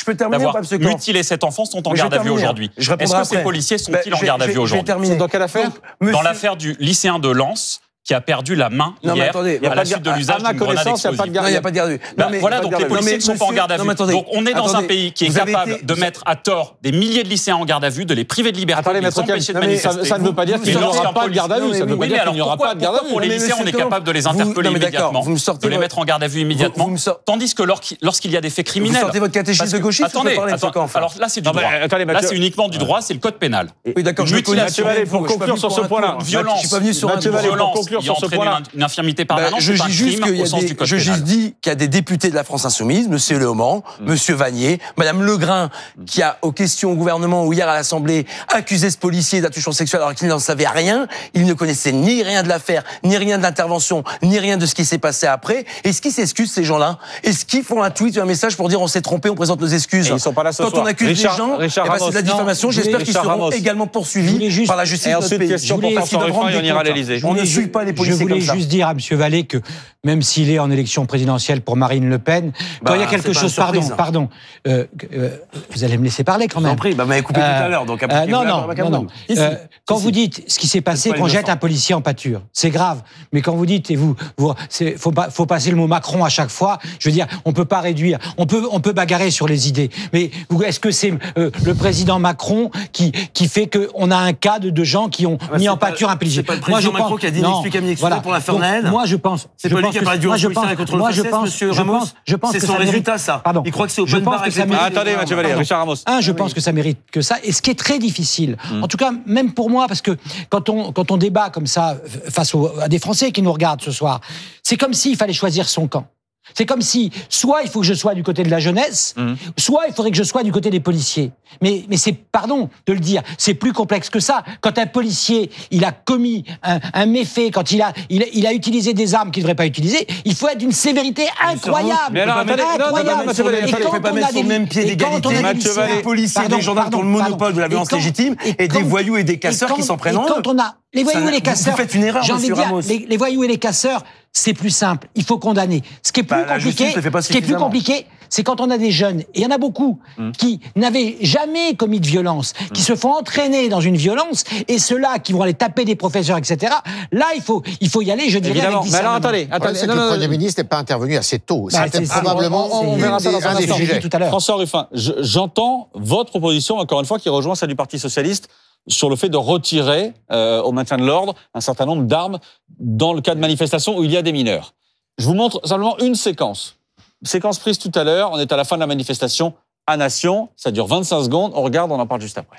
mutilé cet enfant sont en garde à vue aujourd'hui? Est-ce que ces policiers sont-ils en garde à vue aujourd'hui? Dans quelle affaire? Dans l'affaire du lycéen de Lens qui a perdu la main non, hier attendez, à la suite de l'usage d'une grenade explosive. Il n'y a pas de garde à vue. Bah, voilà, donc les policiers ne sont pas en garde à vue. Donc on est dans un pays qui est capable de mettre à tort des milliers de lycéens en garde à vue, de les priver de liberté, de les empêcher de manifester. Ça ne veut pas dire qu'il n'y aura pas de garde à vue. Ça ne veut pas dire qu'il n'y aura pas de garde à vue. Pour les lycéens, on est capable de les interpeller immédiatement, de les mettre en garde à vue immédiatement, tandis que lorsqu'il y a des faits criminels... Vous sortez votre catéchisme de gauchiste. Attendez, alors là c'est du droit. Là c'est uniquement du droit, c'est le code pénal. Oui, d'accord, je Mathieu Vallée, pour conclure sur ce point-là. Violence, Mathieu Vallée, pour conclure sur ce point-là. Une infirmité permanente, je c'est un juste crime au sens des, du code Je pénal. juste dis qu'il y a des députés de la France Insoumise, Monsieur Léaumont, mmh. Monsieur Vanier, Madame Legrain, mmh. qui a, aux questions au gouvernement ou hier à l'Assemblée, accusé ce policier d'attouchement sexuel alors qu'il n'en savait rien. Il ne connaissait ni rien de l'affaire, ni rien de l'intervention, ni rien de ce qui s'est passé après. Est-ce qu'ils s'excusent, ces gens-là? Est-ce qu'ils font un tweet ou un message pour dire on s'est trompé, on présente nos excuses? Et ils sont pas là ce Quand soir. on accuse Richard, des gens, Richard eh ben, c'est de la diffamation. J'espère qu'ils seront Ramos. également poursuivis juste, par la justice de notre pays. Question pour Vincent Ruffin et on ira à l'Élysée. On ne suit pas les policiers comme ça. Je voulais juste dire à Monsieur Vallée que même s'il est en élection présidentielle pour Marine Le Pen, bah, quand il y a quelque chose, pardon, pardon, euh, euh, vous allez me laisser parler quand même. Prie, bah, vous m'avez coupé euh, tout à l'heure, donc après, euh, non, non, non, non. Euh, quand vous dites ce qui s'est passé, qu'on jette un policier en pâture, c'est grave. Mais quand vous dites, et vous, vous c'est, faut pas, faut passer le mot Macron à chaque fois. Je veux dire, on peut pas réduire, on peut, on peut bagarrer sur les idées. Mais est-ce que c'est euh, le président Macron qui, qui fait que on a un cas de, de gens qui ont ah bah mis en pâture un policier? C'est pas le président Macron qui a dit inexplicable voilà. pour la Fernelle. Moi, je pense. C'est pas lui qui a parlé du policier contre le F S S, monsieur Ramos. Je pense c'est que son ça résultat, mérite, ça. Pardon. Il croit que c'est open bar avec les policiers. Attendez, Mathieu Vallée, Richard Ramos. Un, je pense que ça mérite que ça. Et ce qui est très difficile, en tout cas, même pour moi, parce que quand on, quand on débat comme ça face aux, à des Français qui nous regardent ce soir, c'est comme s'il fallait choisir son camp. C'est comme si, soit il faut que je sois du côté de la jeunesse, mmh. soit il faudrait que je sois du côté des policiers. Mais, mais c'est, pardon de le dire, c'est plus complexe que ça. Quand un policier, il a commis un, un méfait, quand il a, il, il a utilisé des armes qu'il ne devrait pas utiliser, il faut être d'une sévérité incroyable. Mais alors, attendez, incroyable. Non, non, il ne faut pas mettre sur le même pied d'égalité des policiers, des gendarmes qui ont le monopole de la violence légitime, et des voyous et des casseurs qui s'en prennent en eux. Quand on a les voyous et les casseurs, vous faites une erreur, monsieur Ramos. Les voyous et les casseurs, c'est plus simple. Il faut condamner. Ce qui est plus bah, compliqué, ce qui est plus compliqué, c'est quand on a des jeunes, et il y en a beaucoup, mmh. qui n'avaient jamais commis de violence, mmh. qui se font entraîner dans une violence, et ceux-là qui vont aller taper des professeurs, et cetera. Là, il faut, il faut y aller, je dirais, Évidemment. avec Mais alors, discernement. attendez, attendez. C'est que le Premier ministre n'est pas intervenu assez tôt. Bah, C'était c'est- probablement c'est- On verra ça dans un un des instant. sujets. tout à l'heure. François Ruffin, je- j'entends votre proposition, encore une fois, qui rejoint celle du Parti socialiste, sur le fait de retirer euh, au maintien de l'ordre un certain nombre d'armes dans le cas de manifestations où il y a des mineurs. Je vous montre simplement une séquence. Séquence prise tout à l'heure, on est à la fin de la manifestation à Nation, ça dure vingt-cinq secondes, on regarde, on en parle juste après.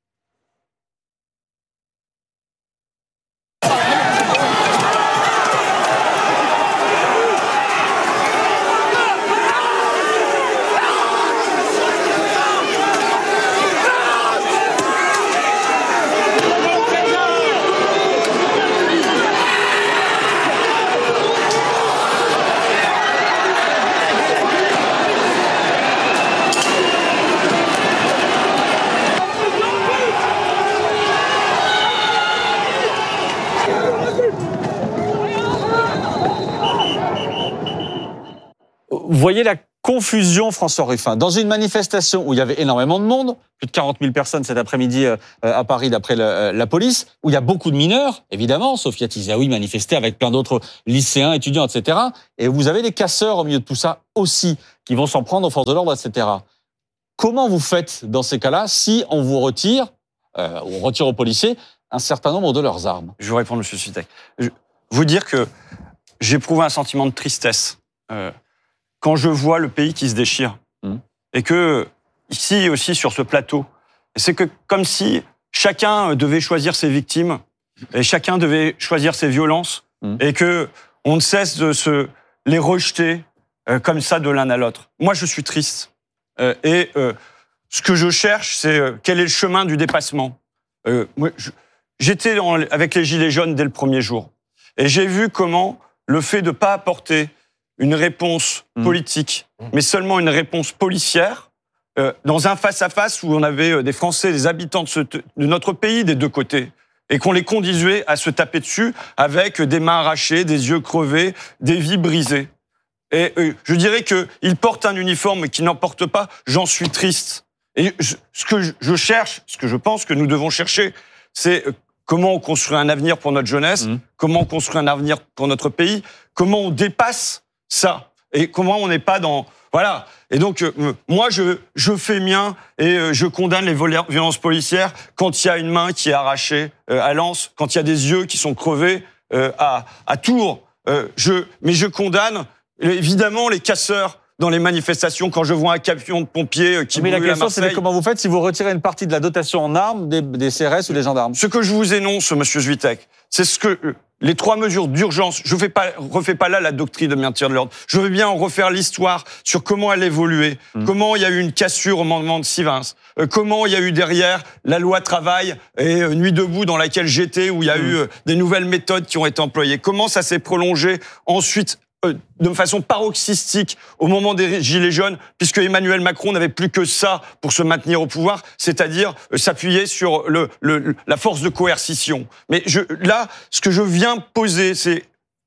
Vous voyez la confusion, François Ruffin. Dans une manifestation où il y avait énormément de monde, plus de quarante mille personnes cet après-midi euh, à Paris d'après le, la police, où il y a beaucoup de mineurs, évidemment, Sofia Tizaoui manifestait avec plein d'autres lycéens, étudiants, et cetera. Et vous avez des casseurs au milieu de tout ça aussi, qui vont s'en prendre aux forces de l'ordre, et cetera. Comment vous faites dans ces cas-là si on vous retire, euh, on retire aux policiers un certain nombre de leurs armes? Je vais répondre, M. Sutek. Je vous dire que j'éprouve un sentiment de tristesse euh, quand je vois le pays qui se déchire. Mmh. Et que, ici aussi, sur ce plateau, c'est que comme si chacun devait choisir ses victimes, et chacun devait choisir ses violences, mmh. et que on ne cesse de se les rejeter euh, comme ça de l'un à l'autre. Moi, je suis triste. Euh, et euh, ce que je cherche, c'est euh, quel est le chemin du dépassement. Euh, moi, je, j'étais dans, avec les Gilets jaunes dès le premier jour. Et j'ai vu comment le fait de ne pas apporter une réponse politique, mmh. mais seulement une réponse policière, euh, dans un face-à-face où on avait des Français, des habitants de, ce, de notre pays des deux côtés, et qu'on les conduisait à se taper dessus avec des mains arrachées, des yeux crevés, des vies brisées. Et euh, je dirais qu'ils portent un uniforme qui n'en porte pas, j'en suis triste. Et je, ce que je, je cherche, ce que je pense que nous devons chercher, c'est... Euh, comment on construit un avenir pour notre jeunesse, mmh. comment on construit un avenir pour notre pays, comment on dépasse ça, et comment on n'est pas dans... Voilà. Et donc, euh, moi, je, je fais mien et euh, je condamne les violences policières quand il y a une main qui est arrachée euh, à Lens, quand il y a des yeux qui sont crevés euh, à, à Tours. Euh, je, mais je condamne, évidemment, les casseurs dans les manifestations, quand je vois un camion de pompiers qui brûle à Marseille. Mais la question, c'est comment vous faites si vous retirez une partie de la dotation en armes des, des C R S ou des gendarmes? Ce que je vous énonce, Monsieur Zuitek, c'est ce que les trois mesures d'urgence. Je ne pas, refais pas là la doctrine de maintien de l'ordre. Je veux bien en refaire l'histoire sur comment elle évoluait, mmh. comment il y a eu une cassure au moment de Sivins, euh, comment il y a eu derrière la loi travail et euh, Nuit debout dans laquelle j'étais, où il y a mmh. eu euh, des nouvelles méthodes qui ont été employées. Comment ça s'est prolongé ensuite de façon paroxystique au moment des Gilets jaunes, puisque Emmanuel Macron n'avait plus que ça pour se maintenir au pouvoir, c'est-à-dire s'appuyer sur le, le, la force de coercition. Mais je, là, ce que je viens poser, c'est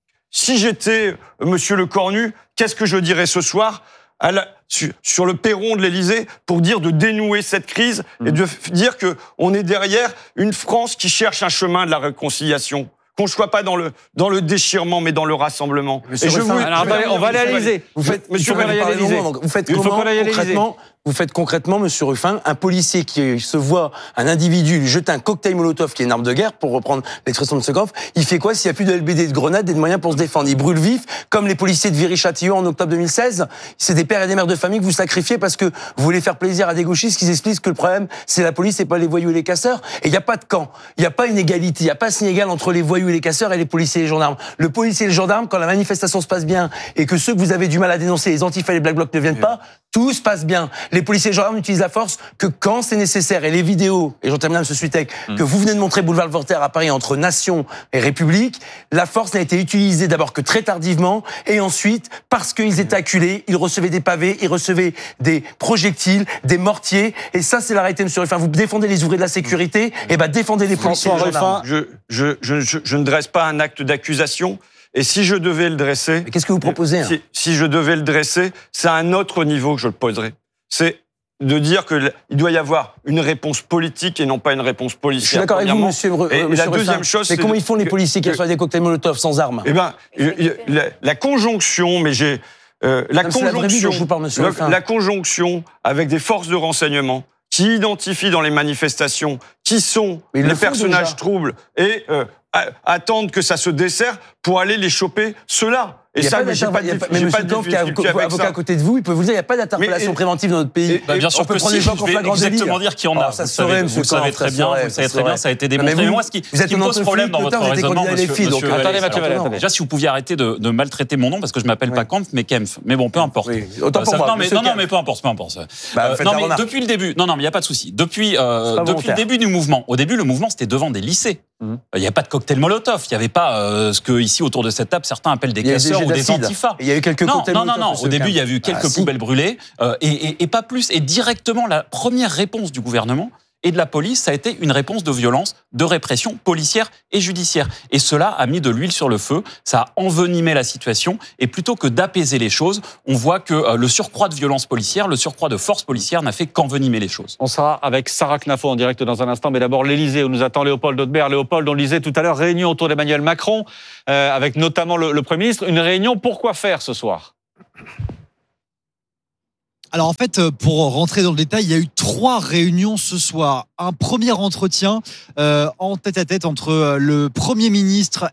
si j'étais Monsieur Lecornu, qu'est-ce que je dirais ce soir à la, sur, sur le perron de l'Élysée pour dire de dénouer cette crise mmh. et de dire que on est derrière une France qui cherche un chemin de la réconciliation. Qu'on ne soit pas dans le, dans le déchirement, mais dans le rassemblement. Et je vous... Alors, on va aller à l'Élysée. Vous faites, Monsieur, vous faites, vous faites comment, concrètement, vous faites concrètement, Monsieur Ruffin, un policier qui se voit un individu lui jeter un cocktail Molotov qui est une arme de guerre, pour reprendre l'expression de Sekov, il fait quoi s'il n'y a plus de L B D, de grenades et de moyens pour se défendre? Il brûle vif, comme les policiers de Viry-Châtillon en octobre deux mille seize. C'est des pères et des mères de famille que vous sacrifiez parce que vous voulez faire plaisir à des gauchistes qui expliquent que le problème, c'est la police et pas les voyous et les casseurs. Et il n'y a pas de camp. Il n'y a pas une égalité. Il n'y a pas signe égal entre les voyous et les casseurs et les policiers et les gendarmes. Le policier et le gendarme, quand la manifestation se passe bien et que ceux que vous avez du mal à dénoncer, les antifas et les black blocs ne viennent oui. pas, tout se passe bien. Les policiers et les gendarmes n'utilisent la force que quand c'est nécessaire. Et les vidéos, et j'en termine, M. Suitek, mmh. que vous venez de montrer boulevard Voltaire à Paris entre Nation et République, la force n'a été utilisée d'abord que très tardivement, et ensuite, parce qu'ils étaient acculés, ils recevaient des pavés, ils recevaient des projectiles, des mortiers, et ça, c'est la réalité, M. Ruffin. Vous défendez les ouvriers de la sécurité, et ben défendez les policiers et les gendarmes. Je, je, je, je, je ne dresse pas un acte d'accusation, Et si je devais le dresser... Mais qu'est-ce que vous proposez hein si, si je devais le dresser, c'est à un autre niveau que je le poserais. C'est de dire qu'il doit y avoir une réponse politique et non pas une réponse policière. Je suis d'accord avec vous, monsieur. Et, monsieur et la Ruffin. deuxième chose, mais c'est comment de, ils font les policiers qui reçoivent des cocktails Molotov sans armes? Eh ben, la, la conjonction, mais j'ai euh, la Même conjonction, la, je vous parle, monsieur la, la conjonction avec des forces de renseignement qui identifient dans les manifestations qui sont les personnages déjà. troubles et euh, attendent que ça se dessert pour aller les choper ceux-là. Et ça, mais j'ai pas de Mais monsieur Kampf, qui est avocat à côté de vous, il peut vous dire qu'il n'y a pas d'interpellation préventive dans notre pays. Bah, bien sûr que si, je vais exactement dire qu'il y en a. Ça vous savez, vous le savez très bien, vous savez très bien, ça a été démontré. Mais moi, ce qui me pose problème dans votre raisonnement, monsieur, attendez, Mathieu Vallet, déjà, si vous pouviez arrêter de maltraiter mon nom, parce que je m'appelle pas Kampf, mais Kempf. Mais bon, peu importe. Autant pour moi. Non, non, mais peu importe, peu importe. Non, mais depuis le début, non, non, mais il n'y a pas de souci. Depuis le début du mouvement, au début, le mouvement, c'était devant des lycées. Il n'y a pas de cocktail Molotov, il n'y avait pas ce que ici autour de cette table certains appellent des casseurs ou des antifas. Il y a eu quelques non, cocktails non, non, Molotov. non. Au début, il y a eu quelques ah, poubelles si. brûlées euh, et, et, et pas plus. Et directement, la première réponse du gouvernement et de la police, ça a été une réponse de violence, de répression policière et judiciaire. Et cela a mis de l'huile sur le feu, ça a envenimé la situation. Et plutôt que d'apaiser les choses, on voit que euh, le surcroît de violence policière, le surcroît de force policière n'a fait qu'envenimer les choses. On sera avec Sarah Knafo en direct dans un instant, mais d'abord l'Élysée où nous attend Léopold Audebert. Léopold, on le disait tout à l'heure, réunion autour d'Emmanuel Macron, euh, avec notamment le, le Premier ministre. Une réunion, pourquoi faire ce soir ? Alors en fait, pour rentrer dans le détail, il y a eu trois réunions ce soir. Un premier entretien euh, en tête-à-tête entre le Premier ministre